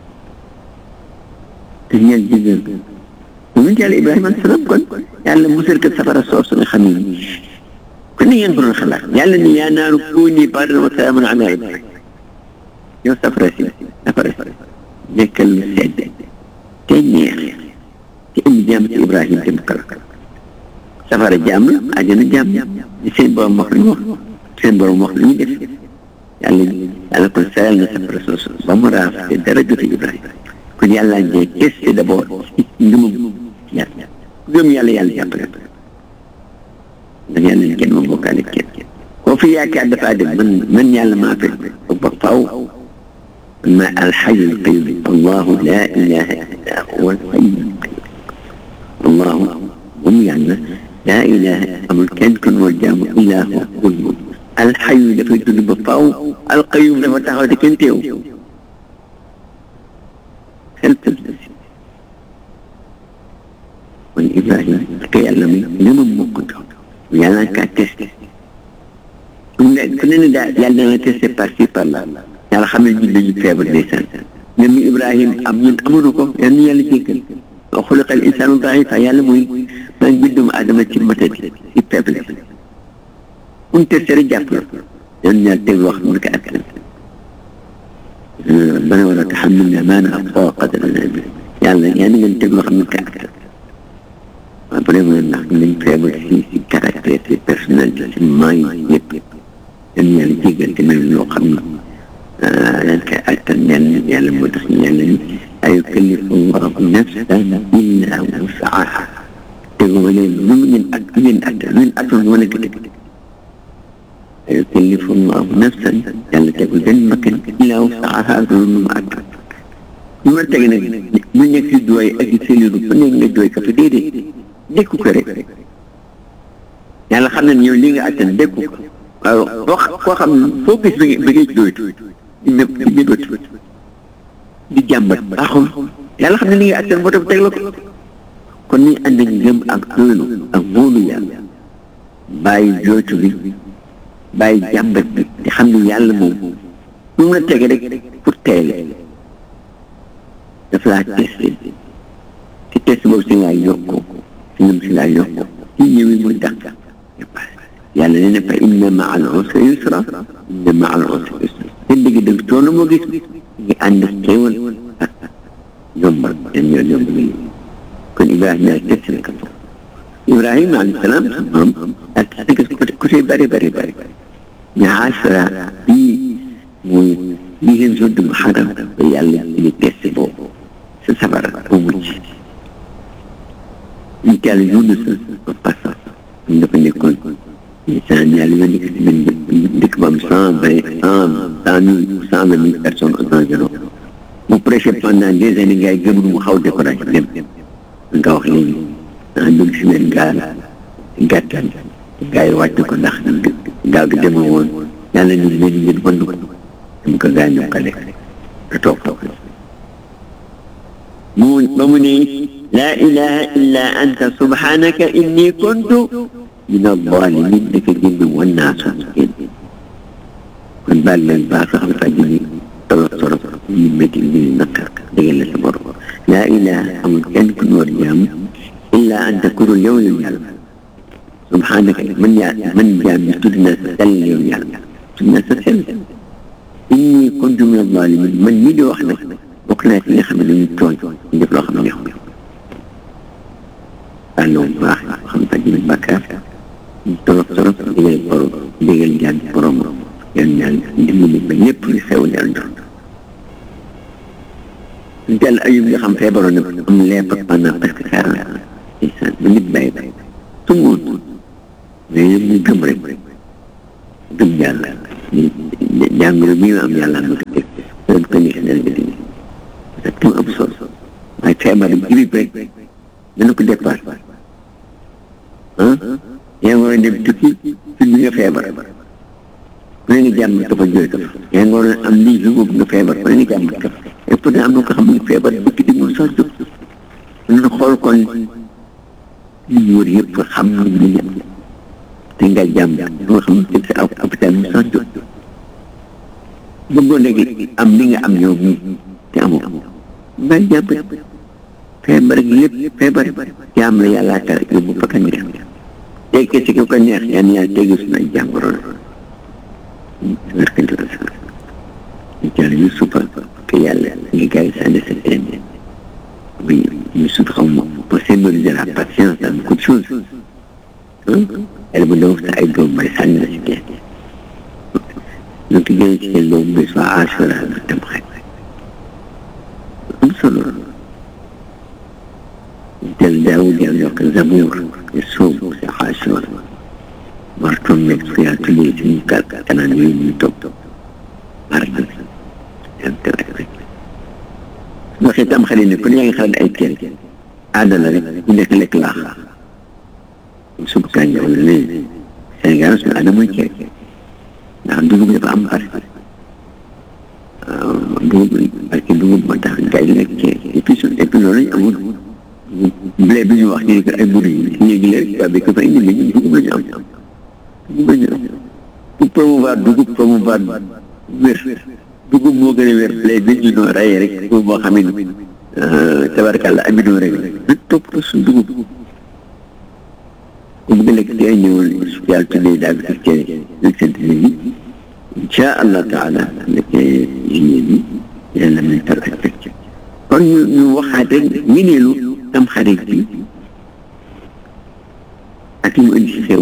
te ñeel jigéen ñun yàlla Ibrahima alayhi salaam kon yàlla musal ko safara soos nga xam ne kon ni ngeen ko doon xalaat yàlla ni yaa naaru kuuni bardan wa salaaman ala Ibrahima yow safara si safara si nekkal lu sedd te neex te indi jàmm ci Ibrahima te mu kala safara jàmm la àjjana jàmm li seen borom wax lu ñu wax seen borom wax lu ñu def yàlla yàlla kon saral na safara soos ba mu raaf te dara jotu Ibrahima kon yàlla njee testé d'abord ngëmam yàlla gëm yàlla yàlla jàppale ndax yàlla ni kenn moom bokkaale kenn koo fi yaakaar dafaa dem man man yàlla maa fekk ba faw man maa alxayyul qayyum allahu laa ilaha illa huwa alxayyul qayyum allahu moom yàlla laa ilaha amul kenn ku moo jaamu illaa huwa moom alxayyu dafay dund ba faw alqayyum dafa taxaw te kenn teew kon Ibrahima ak yàlla mi ngëmam moo ko jox yàlla kaa testé ku ne ku ne daal yàlla dana testé par ci par là yàlla xam ne ñun dañu feebar ndeysaan ñun mi Ibrahima am ñun amuñu ko yal na yàlla jéggal wa xuliqa al insaanu daifa yàlla mooy maa ngi bind doomu aadama ci matadi ci faible un testé rek jàpp la yal na yàlla teg wax mu ko attan bana wala taxamilna maa naqtaa qadaranaa bi yàlla yaa ngi leen teg loo xam ne ko attan waaw vraiment ndax nañ feebar si si caractère si personnalité si maay yëpp yan yàlla jégal te mel loo xam ne dañ koy attan yàlla yàlla moo tax ñu yàlla ni laa yukallifu llaahu nafsan illaa wus'ahaa teguma leen lu mu ngeen at lu ngeen attan lu ngeen attan moo nekk dëgg laa yukallifu llaahu nafsan yàlla tegul benn bakkan illaa wus'ahaa loolu nu mu attan ñu ma teg nag lu nekk si jooy ak si seliru fu nekk nga jooy kafe déedéet dékku ko rek yàlla xam ne yow li nga attan dékku ko waaw boo koo xam ne foo gis bi bi ngay jooytu di nëb di nëbët di jàmbat baaxul yàlla xam ne li nga attan moo tax teg la ko kon ni ànd ak ngëm ak doylu ak wóolu yàlla bàyyi jooytu bi bàyyi jàmbat bi te xam ne yàlla moom lu mu la tege rek pour teele daf laa testé te test boobu si ngaa yokkoo si ñoom si laa yokkoo ci ñëwi muy dàq yàlla nee na fa inna maa al usri yusra inna maa al usri yusra te dëgg dëgg coono moo gis ngi ànd ak xéewal ak yombal den ñoo yomb li kon Ibrahima yaa test na ko foofu Ibrahima alayhi salaam moom ak côté côté bëri bëri bëri mais asra bii muy bii ngeen sotti mu xaram ba yàlla ñu test boobu sa safara bu mucc ñu teel Yunus ba passa ñu dafa nekkoon saan yàlla yoo nekk si benn dëkk ba am cent vingt cent cent mille cent vingt mille personnes environ mu prêché pendant des années gars yi gëmul mu xaw découragé dem nga wax léegi ah dugg si benn gaal gàttal gars yi wàcc ko ndax gaal gi demoo woon yàlla ni leen ngeen wand ko dama ko gaañ ñoo ko lekk te toog toog mu ba mu ne laa ilaha illa anta subhanaka inni kuntu min az-zalimin dafa génn wan naa soon génn kon baal leen baax sax dafa jëni tolo tolo yi métti yi naqar dëggal la sa borom laa ilaha amul kenn ku ñu war jaam illa anta kurul yow yow yàlla subhanaka man yaa man jaam bi tudd naa sa sell yow yàlla tudd naa sa sell inni kuntu min az-zalimin man mii di wax nag bokk naa ci nga xam ne dañuy tooñ ñu def loo xam ne neexul àlloo bu baax xam ne faj nañ bàkkaar torop torop digal borom digal jaan borom yan ñaan dimbali ba ñëpp li xew leen jox tel ayub nga xam feebaroon na am lepp pendant presque quarante ans ba nit bàyyi tout le monde mais yëpp ñu gëm rek gëm yàlla jàngoro bi am yàlla am ko teg loolu ko neex dal di parce que am solo waaye feebar grippe rek dana ko départ ah yaa ngi war a dem tukki fi nga feebar ku ne nga jàmm ka fa jooy ka yaa ngi war a am lii lu nga feebar ku ne nga jàmm ka et pourtant am na ko xam ne feebar bëkki di mun sax jóg ñu xool kon li ñu wër yëpp xam nañ li ñu te nga jàmm nga xam ne teg sa hôpital bi sax jóg bëggoon léegi am li nga am yow mii te amoo nga jàpp feebar gi lépp feebar jaam la yàlla tar yóbbu fa ka neex tekke ci ko neex yan yaa tegu suñu ay jàngoro la barkantu rasul jàll Yusufa que yàlla ngi gars yi sànni sa teen oui Yusuf xam moom pour symboliser la patience dans beaucoup de choses elle bu ndaw sa ay doom bay sànni la si teen donc gën ci seen doom bi soit Ashura dem xaj am solo del Daawud yàlla yokk Zabuur soob si Ashura war tombeeg su yaa tuddee suñu kàr kanaan yooyu ñu toog mar na waxee tam xale ne kon yaa ngi xalaat ay kër aada la rek ku nekk lekk laax subu kànja wala léegi Sénégal suñu aada mooy kër ndax dugub dafa am pare dugub parce que dugub moo tax gars yi nekk kër et puis et puis loolu lañ amul blé bi ñu wax ni ay mbir yi léegi léegi waa bi ko fa indi léegi dugub la ñu am dugub la ñu am pour promouvoir dugub promouvoir wér dugub moo gën a wér blé bi ñu doon rayee rek pour boo xam ne tabarkàlla amidoo rek la topp su dugub ku bëgg lekk tey ñëwul yàlla tuddee daal di cere lekk seen léegi incha allah taala lekkee jigéen ñi yàlla nañ tar ak fekk kon ñu ñu waxaat rek ngëneelu tam xarit bi ak mu indi si xew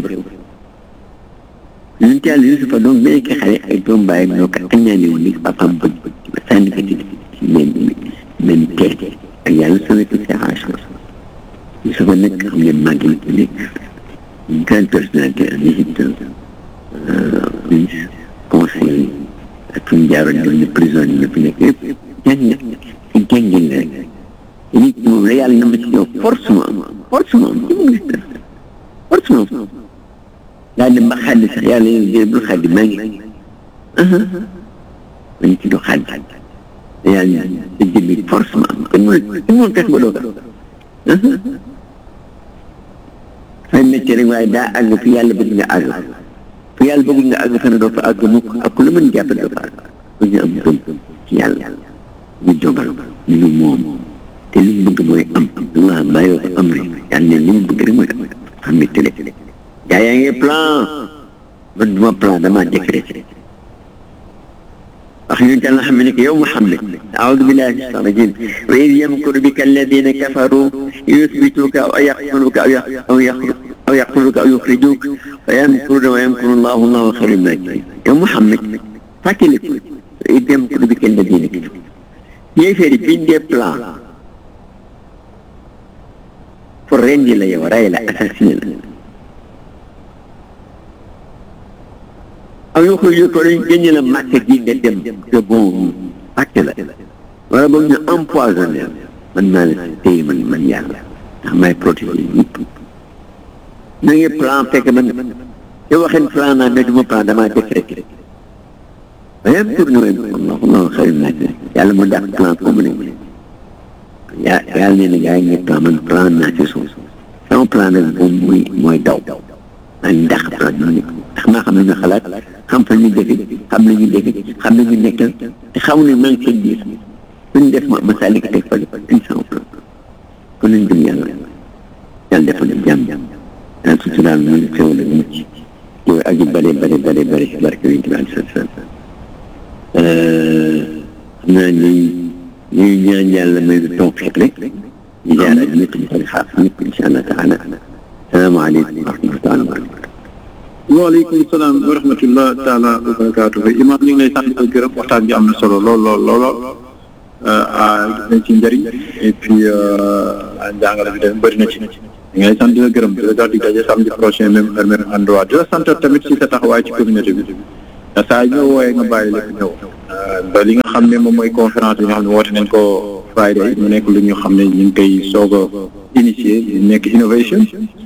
ñun ci yàlla Yusufa donc benn ki xale ay doom bàyyi ñoo ko añaane woon ni papaam bëgg ba sànni ko ci ci benn benn tee ak yàlla sauvé ko si Ashura Yusufa nag xam ngeen màgg na ci nekk une grande personnalité en Égypte prince conseiller ak fu ñu jaaroon doon ne prison yi fi nekk yëpp jàng ci jàngin la rek nit moom la yàlla na ma ci yow force mu am force mu am ci mu gis force mu am daal dem ba xaddi sax yàlla yow jël bul xaddi maa ngi mañ ci do xaddi yàlla da jël force mu am kon mu ne moom tax ba doo ko fay métti rek waaye daa àgg fi yàlla bëgg nga àgg fi yàlla bëgg nga àgg fana doo fa àgg mukk ak lu mën jàpp doo fa àgg ko ñu am gëm ci yàlla ñu jógal ñu moom te li mu bëgg mooy am Allah bàyyoo ko am rek yàlla ne li mu bëgg rek mooy am xam ne télé gaa yaa ngi plan man duma plan dama décrété wax ñu tàlla xam ne que yow Muhammad a'uudu billahi mina shaytaani rajiim wa idh yamkuru bika alladhiina kafaruu liyuthbituuka aw yaqtuluuka aw aw yaqtuluuka aw yukhrijuuka wa yamkuruuna wa yamkuru Allahu wallahu khayrul maakiriin yow Muhammad fàttaliku wa idh yamkuru bika alladhiina kafaruu yéeféeri biñ dee plan pour rendi la yow rey la assassiné la aw yoo xam ne ko dañ génne la màkk gi nga dem te bon fàtte la wala boog ñu empoisonné man maa la téye man man yàlla ndax may protéger ñëpp na ngi plan fekk man yow waxeen plan naa ne du ma plan damaa décrété waaye pour ñu wéy Allah xayrul maakiriin yàlla mu dàq plan ko mu ne yaa yàlla nee na gaa yi ngi plan man plan naa ci suuf sama plan nag moom muy mooy daw maa ngi dàq plan noonu ndax maa xam ne ñu xalaat xam fa ñu dëkk xam nañu dëkk xam nañu nekkal te xamu ne maa ngi seen biir suñu def ma ma sàlli ko teg fa instant plan kon nañ gëm yàlla yàlla defal ñu jàmm yàlla suturaal ñu xewal ak mucc yow ak yu bare bare bare bare barke yi di alayhi salaam xam naa ni ñuy ñaan yàlla may du tawfiq rek ñu jaar ak ñëpp ñu koy xaar ñëpp incha allah taala salaamaaleykum wa rahmatulah wa barakatuh waaleykum salaam wa rahmatullah taala wa barakatuh imam ñu ngi lay sant di gërëm waxtaan bi am na solo lool lool lool ah gis nañ ci njëriñ et puis njàngale bi dem bëri na ci ñu ngay sant di la gërëm di la jox di daje samedi prochain même heure même endroit di la sant tamit ci sa taxawaay ci communauté bi te saa ñu wooyee nga bàyyi lépp ñëw ba li nga xam ne moom mooy conférence bi nga xam ne woote nañ ko Friday mu nekk lu ñu xam ne ñu ngi koy soog a initier nekk innovation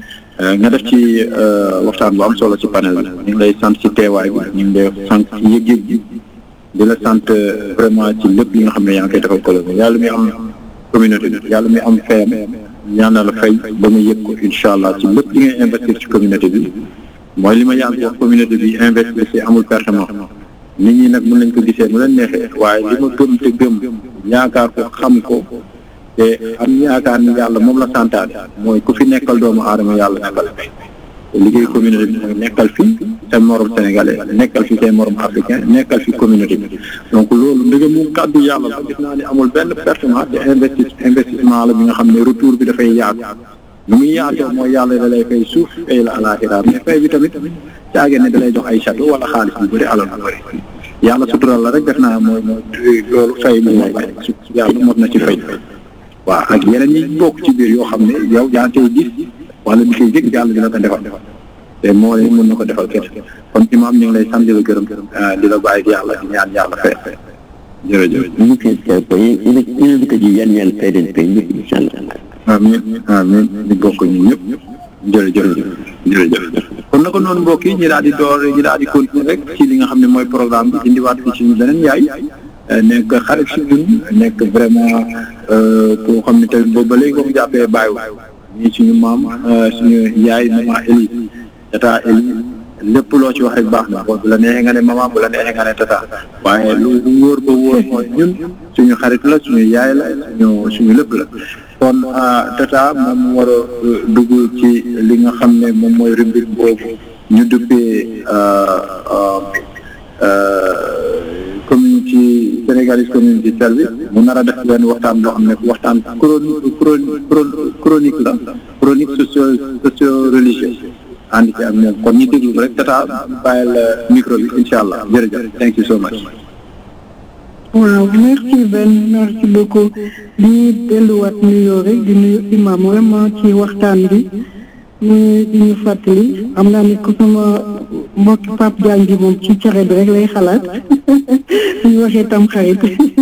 nga def ci waxtaan bu am solo ci panel bi ñu ngi lay sant ci teewaay bi ñu ngi lay sant ci yëg-yëg bi di la sant vraiment ci lépp li nga xam ne yaa ngi koy defal kolo yàlla mi am communauté bi yàlla mi am fayam ñaan na la fay ba mu yëg ko incha allah ci lépp li ngay investir ci communauté bi mooy li ma yàgg wax communauté bi investir ci amul pertement nit ñi nag mën nañ ko gisee mu leen neexee waaye li ma gëm te gëm yaakaar ko xam ko te am yaakaar ni yàlla moom la santaane mooy ku fi nekkal doomu aadama yàlla nekkal fi liggéey communauté bi mooy nekkal fi seen morom sénégalais nekkal fi seen morom africain nekkal fi communauté bi donc loolu ndëgëm mu kàddu yàlla la gis naa ni amul benn pertement te investi investissement la bi nga xam ne retour bi dafay yaatu nu muy yaatoo mooy yàlla da lay fay suuf fay la alaxira mais fay bi tamit caagee ne da lay jox ay château wala xaalis bu bëri alal bu bëri yàlla sutural la rek def naa mooy mooy loolu fay bi mooy fay yàlla mot na ci fay waaw ak yeneen yi bokk ci biir yoo xam ne yow yaa ngi koy gis wala di koy jég yàlla dina ko defal te moo leen mën na ko defal kenn kon imaam ñu ngi lay sant di la gërëm di la bàyyi yàlla di ñaan yàlla fay jërëjëf ñu koy ko ina ina ko ji yan yan fay den fay ñëpp incha allah amiin amiin di bokk ñu ñëpp jërëjëf jërëjëf kon na ko noonu mbokk yi ñi daal di door ñi daal di continuer rek ci li nga xam ne mooy programme bi indiwaat fi suñu beneen yaay nekk xarit si ñun nekk vraiment koo xam ne tamit boobu ba léegi boo mu jàppee bàyyiwu ñii suñu maam suñu yaay maman Elie tata Elie lépp loo ci wax rek baax na bu la neexee nga ne maman bu la neexee nga ne tata waaye lu wóor ba wóor mooy ñun suñu xarit la suñu yaay la suñu suñu lépp la kon tata moom war a dugg ci li nga xam ne moom mooy rubrique boobu ñu duppee community Sénégalese community service mu nar a def benn waxtaan boo xam ne waxtaan chronique chronique la chronique socio socio religieuse ànd ci ak moom kon ñu déglu rek tata bàyyil micro bi incha allah jërëjëf thank you so much. waaw merci Ben merci beaucoup di delluwaat nuyoo rek di nuyu imam vraiment ci waxtaan bi ñu di ñu fàttali am naa ni ko sama mbokki Pape Diagne bi moom ci cere bi rek lay xalaat ñu waxee tam xarit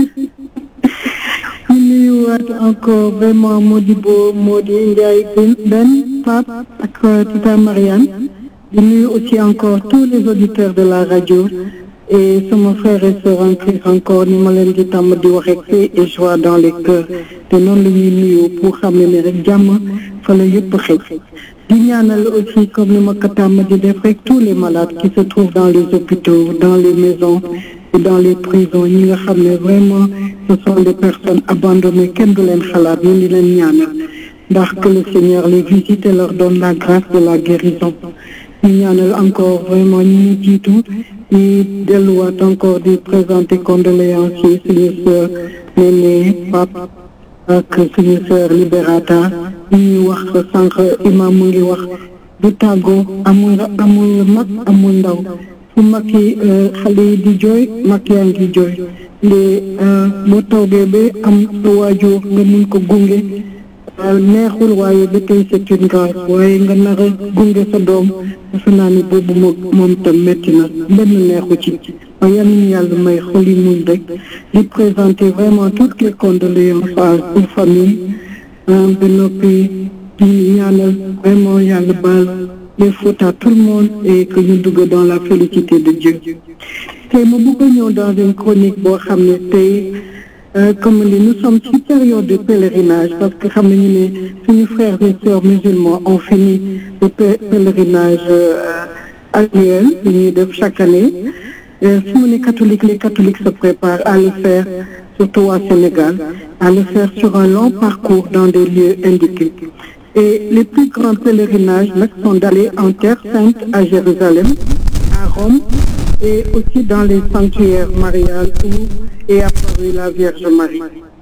ñu nuyuwaat encore vraiment Modibo Modi Ndiaye Ben Pape ak Tita Marianne di nuyu aussi encore tous les auditeurs de la radio et sama frère et sœur encore ni ma leen di tàmm di wax rek paix et joie dans les cœurs te noonu la ñuy nuyoo pour xam ne ne rek jàmm fa la yëpp xëy di ñaanal aussi comme ni ma ko tàmm di def rek tous les malades qui se trouvent dans les hôpitaux dans les maisons et dans les prisons ñi nga xam ne vraiment ce sont des personnes abandonnées kenn du leen xalaat ñu di leen ñaanal ndax que le Seigneur les visite et leur donne la grâce de la guérison ñu ñaanal encore vraiment ñi ñu jiitu di delluwaat encore di présenter condoléances yi suñu sœur Néné Pape ak suñu sœur Libérata ñuy wax sànq imam mu ngi wax du tàggoo amul amul mag amul ndaw fu mag yi xale yi di jooy mag yaa ngi jooy nde boo toogee ba am sa waajur nga mun ko gunge neexul waaye ba tey c'est une grâce waaye nga nar a gunge sa doom defe naa ni boobu moom moom tam métti na benn neexu ci waaye yal nañu yàlla may xol yi muñ rek di présenter vraiment toutes les condoléances aux familles ba noppi di ñaanal vraiment yàlla baal les fautes à tout le monde et que ñu dugg dans la félicité de Dieu tey ma bëgg a ñëw dans une chronique boo xam ne tey comme ni nous sommes ci période de pèlerinage parce que xam nañu ne suñu frères et sœurs musulmans ont fini le pèlerinage annuel bi ñuy def chaque année si mu ne catholique les catholiques se préparent à le faire surtout au Sénégal à le faire sur un long parcours dans des lieux indiqués et les plus grands pèlerinages nag sont d'aller en Terre Sainte à Jérusalem à Rome et aussi dans les sanctuaires mariales et à Paris la Vierge Marie.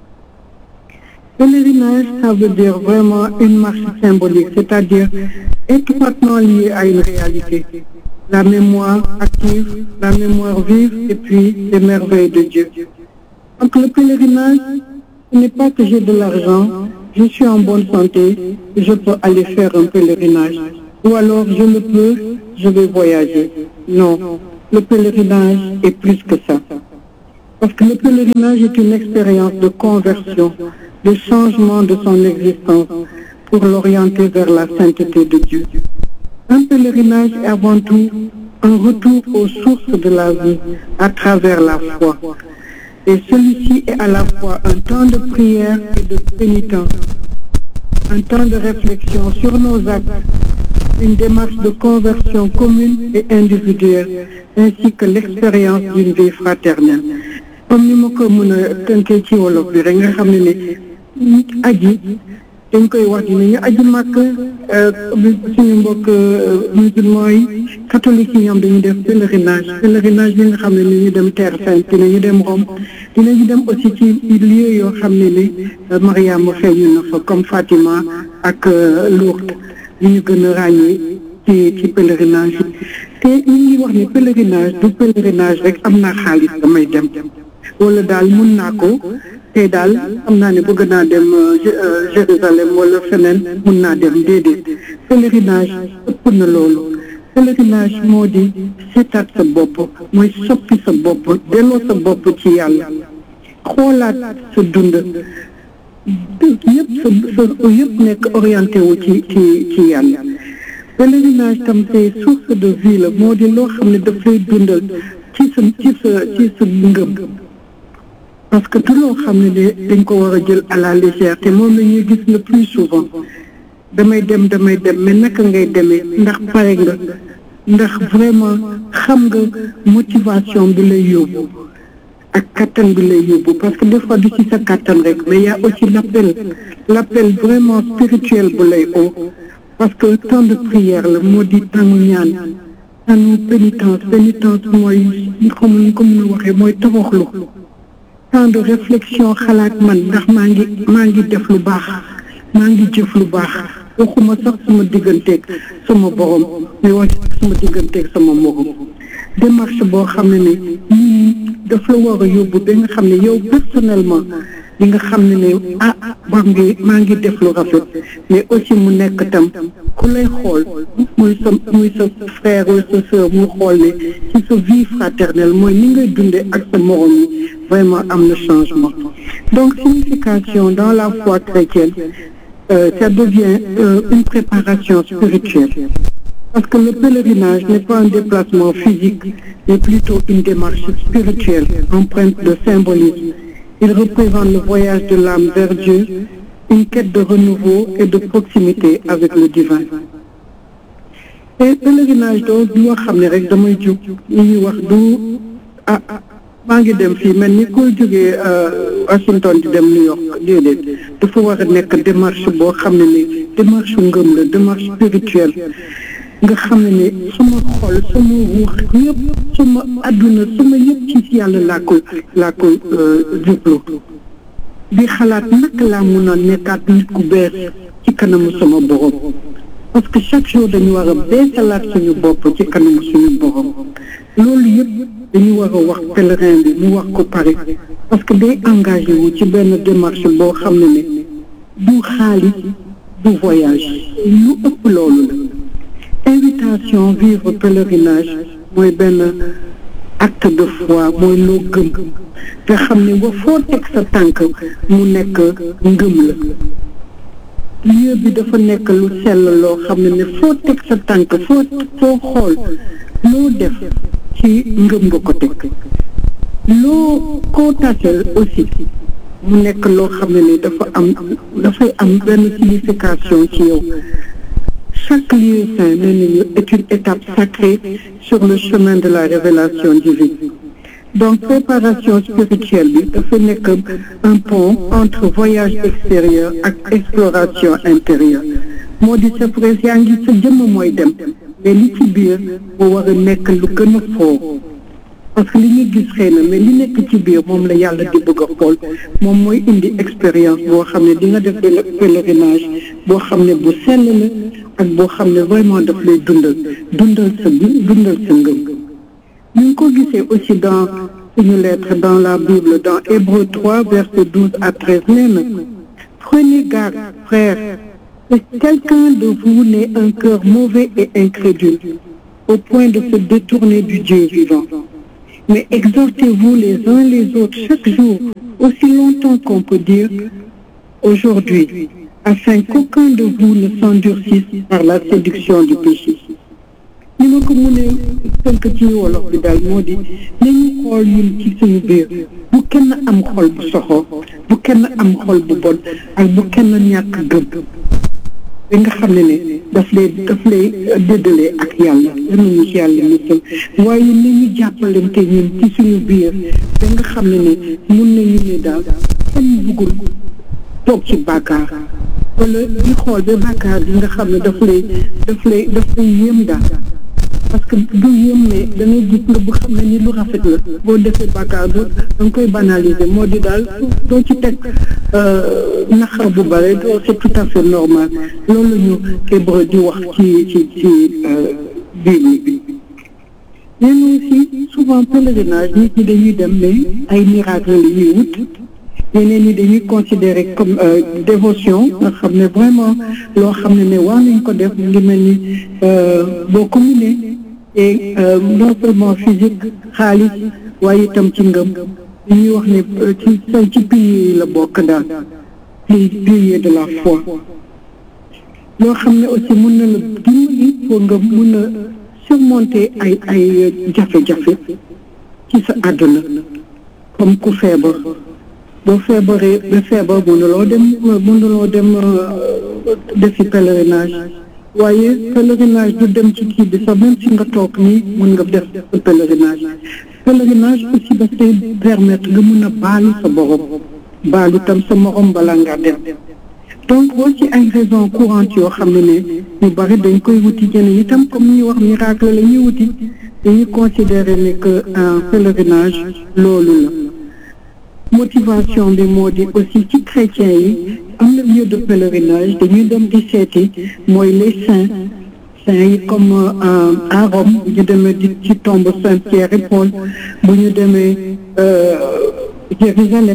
Pèlerinage, ça veut dire vraiment une marche symbolique, c'est-à-dire étroitement liée à une réalité. La mémoire active, la mémoire vive et puis les merveilles de Dieu. Donc le pèlerinage, ce n'est pas que j'ai de l'argent, je suis en bonne santé, je peux aller faire un pèlerinage. Ou alors, je le peux, je vais voyager. Non, le pèlerinage est plus que ça. Parce que le pèlerinage est une expérience de conversion, de changement de son existence pour l'orienter vers la sainteté de Dieu. Un pèlerinage est avant tout un retour aux sources de la vie à travers la foi. Et celui-ci est à la fois un temps de prière et de pénitence, un temps de réflexion sur nos actes, une démarche de conversion commune et individuelle, ainsi que l'expérience d'une vie fraternelle. Comme ni ma ko mën a tënkee ci wolof bi rek nga xam ne ne aji dañ koy wax ni ñu aji màkk suñu mbokk musulman yi catholique yi ñoom dañuy def pèlerinage pèlerinage bi nga xam ne ni ñu dem Terre Sainte dinañu dem Rome dinañu dem aussi ci lieu yoo xam ne ni Mariama feeñu na fa comme Fatima ak Lourdes li ñu gën a ràññee ci ci pèlerinage te ñu ngi wax ni pèlerinage du pèlerinage rek am naa xaalis damay dem wala daal mun naa ko te daal am naa ne bëgg naa dem Jérusalem wala feneen mun naa dem déedéet pèlerinage ëpp na loolu pèlerinage moo di seetaat sa bopp mooy soppi sa bopp delloo sa bopp ci yàlla xoolaat sa dund yëpp sa sa yëpp nekk orienté wu ci ci ci yàlla pèlerinage tam c'est source de vie la moo di loo xam ne daf lay dundal ci sa ci sa ci sa ngëm parce que tout loo xam ne ne dañ ko war a jël à la légère te moom la ñuy gis le plus souvent damay dem damay dem mais naka ngay demee ndax pare nga ndax vraiment xam nga motivation bi lay yóbbu ak kattan bi lay yóbbu parce que des fois du ci sa kattan rek mais y a aussi l'appel l'appel vraiment spirituel bu lay oo parce que temps de prière la moo di tangu ñaan tangu pénitence pénitence mooy xamu ni ko mën a waxee mooy toroxlu temps de réflexion xalaat man ndax maa ngi maa ngi def lu baax maa ngi jëf lu baax waxuma sax sama digganteeg sama borom mais wax sama digganteeg sama morom démarche boo xam ne ne nii daf la war a yóbbu ba nga xam ne yow personnellement li nga xam ne ne ah maa ngi maa ngi def lu rafet mais aussi mu nekk tam ku lay xool muy sa muy sa frère ou sa sœur mu xool ne ci sa vie fraternelle mooy ni ngay dundee ak sa morom yi vraiment am na changement donc signification dans la foi chrétienne euh, ça devient euh, une préparation spirituelle parce que le pèlerinage n'est pas un déplacement physique mais plutôt une démarche spirituelle empreinte de symbolisme. Il représente le voyage de l'âme vers Dieu, une quête de renouveau et de proximité avec le divin. Et pèlerinage doo di wax xam ne rek damay jóg li ñuy wax du ah maa ngi dem fii mel ni koy jógee Washington di dem New York déedéet dafa war a nekk démarche boo xam ne ni démarche ngëm la démarche spirituelle nga xam ne ne sama xol sama ruux yëpp sama adduna sama yëpp ci yàlla laa koy laa koy jublu di xalaat naka laa mun a nekkaat nit ku bees ci kanamu sama borom parce que chaque jour dañu war a beesalaat suñu bopp ci kanamu suñu borom loolu yëpp dañu war a wax pèlerin bi mu wax ko pare parce que day engagé wu ci benn démarche boo xam ne ne du xaalis du voyage lu ëpp loolu la invitation vivre pèlerinage mooy benn acte de foi mooy loo gëm te xam ne ba foo teg sa tànk mu nekk ngëm la lieu bi dafa nekk lu sell loo xam ne ne foo teg sa tànk foo foo xool loo def ci ngëm nga ko teg loo koo tasel aussi mu nekk loo xam ne ne dafa am dafay am benn signification ci yow. Chaque lieu saint est une étape sacrée sur le chemin de la révélation divine. Donc, préparation spirituelle bi dafa nekk un pont entre voyage extérieur et exploration intérieure. moo di sa presse yaa ngi sa jëmm mooy dem mais li ci biir mu war a nekk lu gën a fort parce que li ñu gis xëy na mais li nekk ci biir moom la yàlla di bëgg a xool moom mooy indi expérience boo xam ne di nga def benn pèlerinage boo xam ne bu sell la ak boo xam ne vraiment daf lay dundal dundal sa dundal sa ngëm ñu ngi ko gisee aussi dans suñu lettre dans la Bible dans Hébreux trois verset douze à treize nee na prenez garde, frères, que quelqu'un de vous n'ait un cœur mauvais et incrédule, au point de se détourner du Dieu vivant. Mais exhortez-vous les uns les autres chaque jour, aussi longtemps qu'on peut dire aujourd'hui, afin qu'aucun de vous ne s'endurcisse par la séduction du péché. ni ma ko mënee tënk ci wolof bi daal moo di nañu xool ñun ci suñu biir bu kenn am xol bu soxoo bu kenn am xol bu bon ak bu kenn ñàkk gëm bi nga xam ne ne daf lay daf lay déddalee ak yàlla yanañu ci yàlla musal waaye nañu jàppalante ñun ci suñu biir ba nga xam ne ne mun nañu ne daal kenn bëggul toog ci bàkkaar wala di xool ba bàkkaar bi nga xam ne daf lay daf lay daf lay yéem daal parce que du yéem ne da ngay gis nga bu xam ne ni lu rafet la boo defee bàkkaar du da nga koy banaliser moo di daal doo ci teg naqar bu bare doo c'est tout à fait normal loolu ñu Hébreu di wax ci ci ci Bible bi mais aussi souvent pèlerinage nit ñi dañuy dem mais ay miracle la ñuy wut ñeneen ñi dañuy considérer comme dévotion nga xam ne vraiment loo xam ne ne war nañ ko def ngi mel ni boo ko mënee et non seulement physique xaalis waaye itam ci ngëm ñuy wax ne ci ci piliers yi la bokk daal piliers de la foi loo xam ne aussi mën na la dimbali pour nga mën a surmonter ay ay jafe-jafe ci sa àdduna comme ku feebar boo feebaree ba feebar mënuloo dem mënuloo dem defi pèlerinage waaye pèlerinage du dem ci kii bi sax même si nga toog nii mën nga def pèlerinage pèlerinage aussi daf lay permettre nga mën a baalu sa borom baalu tam sa morom balaa nga dem donc boo ci ay raison courante yoo xam ne ne ñu bari dañ koy wuti ñeneen itam comme ñuy wax miracle la ñuy wuti dañuy considérer ne que un pèlerinage loolu la motivation bi moo di aussi ci chrétiens yi am na lieu de pèlerinage dañuy dem di seeti mooy les saints saints yi comme à Rome bu ñu demee di ci tombe Saint-Pierre et Paul bu ñu demee Jérusalem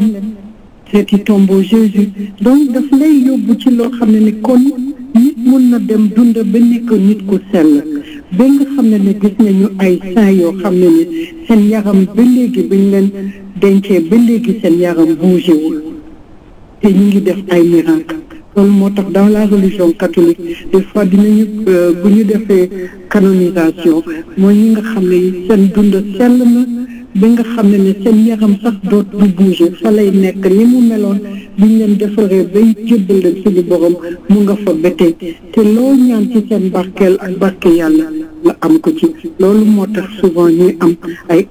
seeti tombeau Jésus donc daf lay yóbbu ci loo xam ne ni kon nit mun na dem dund ba nekk nit ku sell ba nga xam ne ne gis nañu ay saints yoo xam ne ni seen yaram ba léegi bañ leen dencee ba léegi seen yaram bougé wul te ñu ngi def ay miracle loolu moo tax dans la religion catholique des fois dinañu bu ñu defee canonisation mooy ñi nga xam ne seen dund sell na ba nga xam ne ne seen yaram sax doot du bougé fa lay nekk ni mu meloon biñ leen defaree bay jébbal leen suñu borom mu nga fa bétee te loo ñaan ci seen barkeel ak barke yàlla la am ko ci loolu moo tax souvent ñuy am ay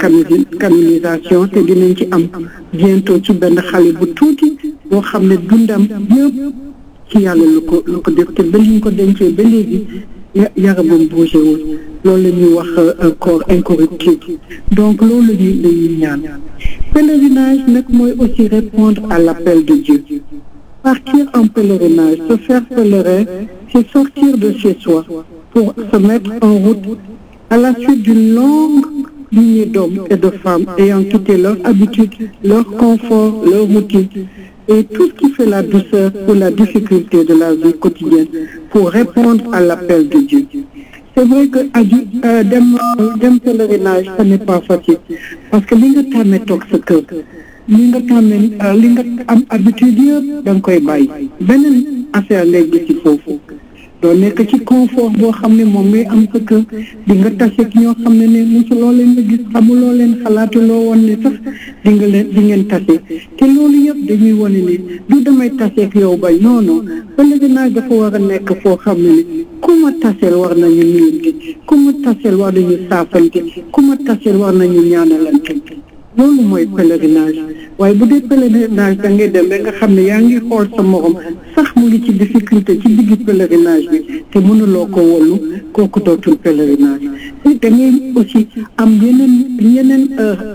canonisation te dinañ ci am bientôt ci benn xale bu tuuti boo xam ne dundam yëpp ci yàlla lu ko lu ko def te ba liñ ko dencee ba léegi yaramam bougé wul loolu la ñuy wax corps incorruptible donc loolu la ñuy la ñuy ñaan pèlerinage nag mooy aussi répondre à l'appel de Dieu partir en pèlerinage se faire pèlerin c'est sortir de chez soi pour se mettre en route à la suite d'une longue lignée d'hommes et de femmes ayant quitté leur habitude, leur confort, leur routine et tout ce qui fait la douceur ou la difficulté de la vie quotidienne pour répondre à l'appel de Dieu. C'est vrai que aju dem dem pèlerinage ce n'est pas facile parce que li nga tàmmee toog sa kër li nga tàmmee li nga am habitude yëpp da nga koy bàyyi beneen affaire lay gis ci foofu doo nekk ci confort boo xam ne moom ngay am sa kër di nga taseeg ñoo xam ne ne mosuloo leen nga gis xamuloo leen xalaatuloo woon ne sax di nga leen di ngeen tase te loolu yëpp dañuy wane ne du damay taseeg yow bay non non pèlerinage dafa war a nekk foo xam ne ne ku ma taseel war nañu nuyante ku ma taseel war nañu saafante ku ma taseel war nañu ñaanalante loolu mooy pèlerinage waaye bu dee pèlerinage da ngay dem ba nga xam ne yaa ngi xool sa morom sax mu ngi ci difficulté ci digg pèlerinage bi te mënuloo ko wollu kooku dootul pèlerinage da ngay aussi am yeneen yeneen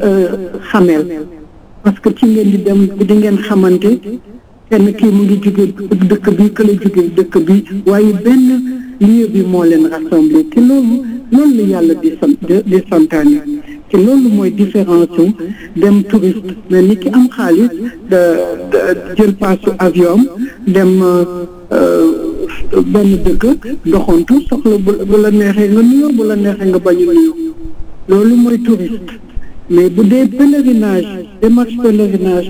xameel parce que ci ngeen di dem di ngeen xamante kenn kii mu ngi jóge dëkk bi kële jóge dëkk bi waaye benn lieu bi moo leen rassemblé te loolu loolu la yàlla di sant di santaane te loolu mooy différence su dem touriste mais ni ki am xaalis da jël paasu avion dem benn dëkk doxantu soxla bu la neexee nga nuyoo bu la neexee nga bañ a nuyoo loolu mooy touriste mais bu dee pèlerinage démarche pèlerinage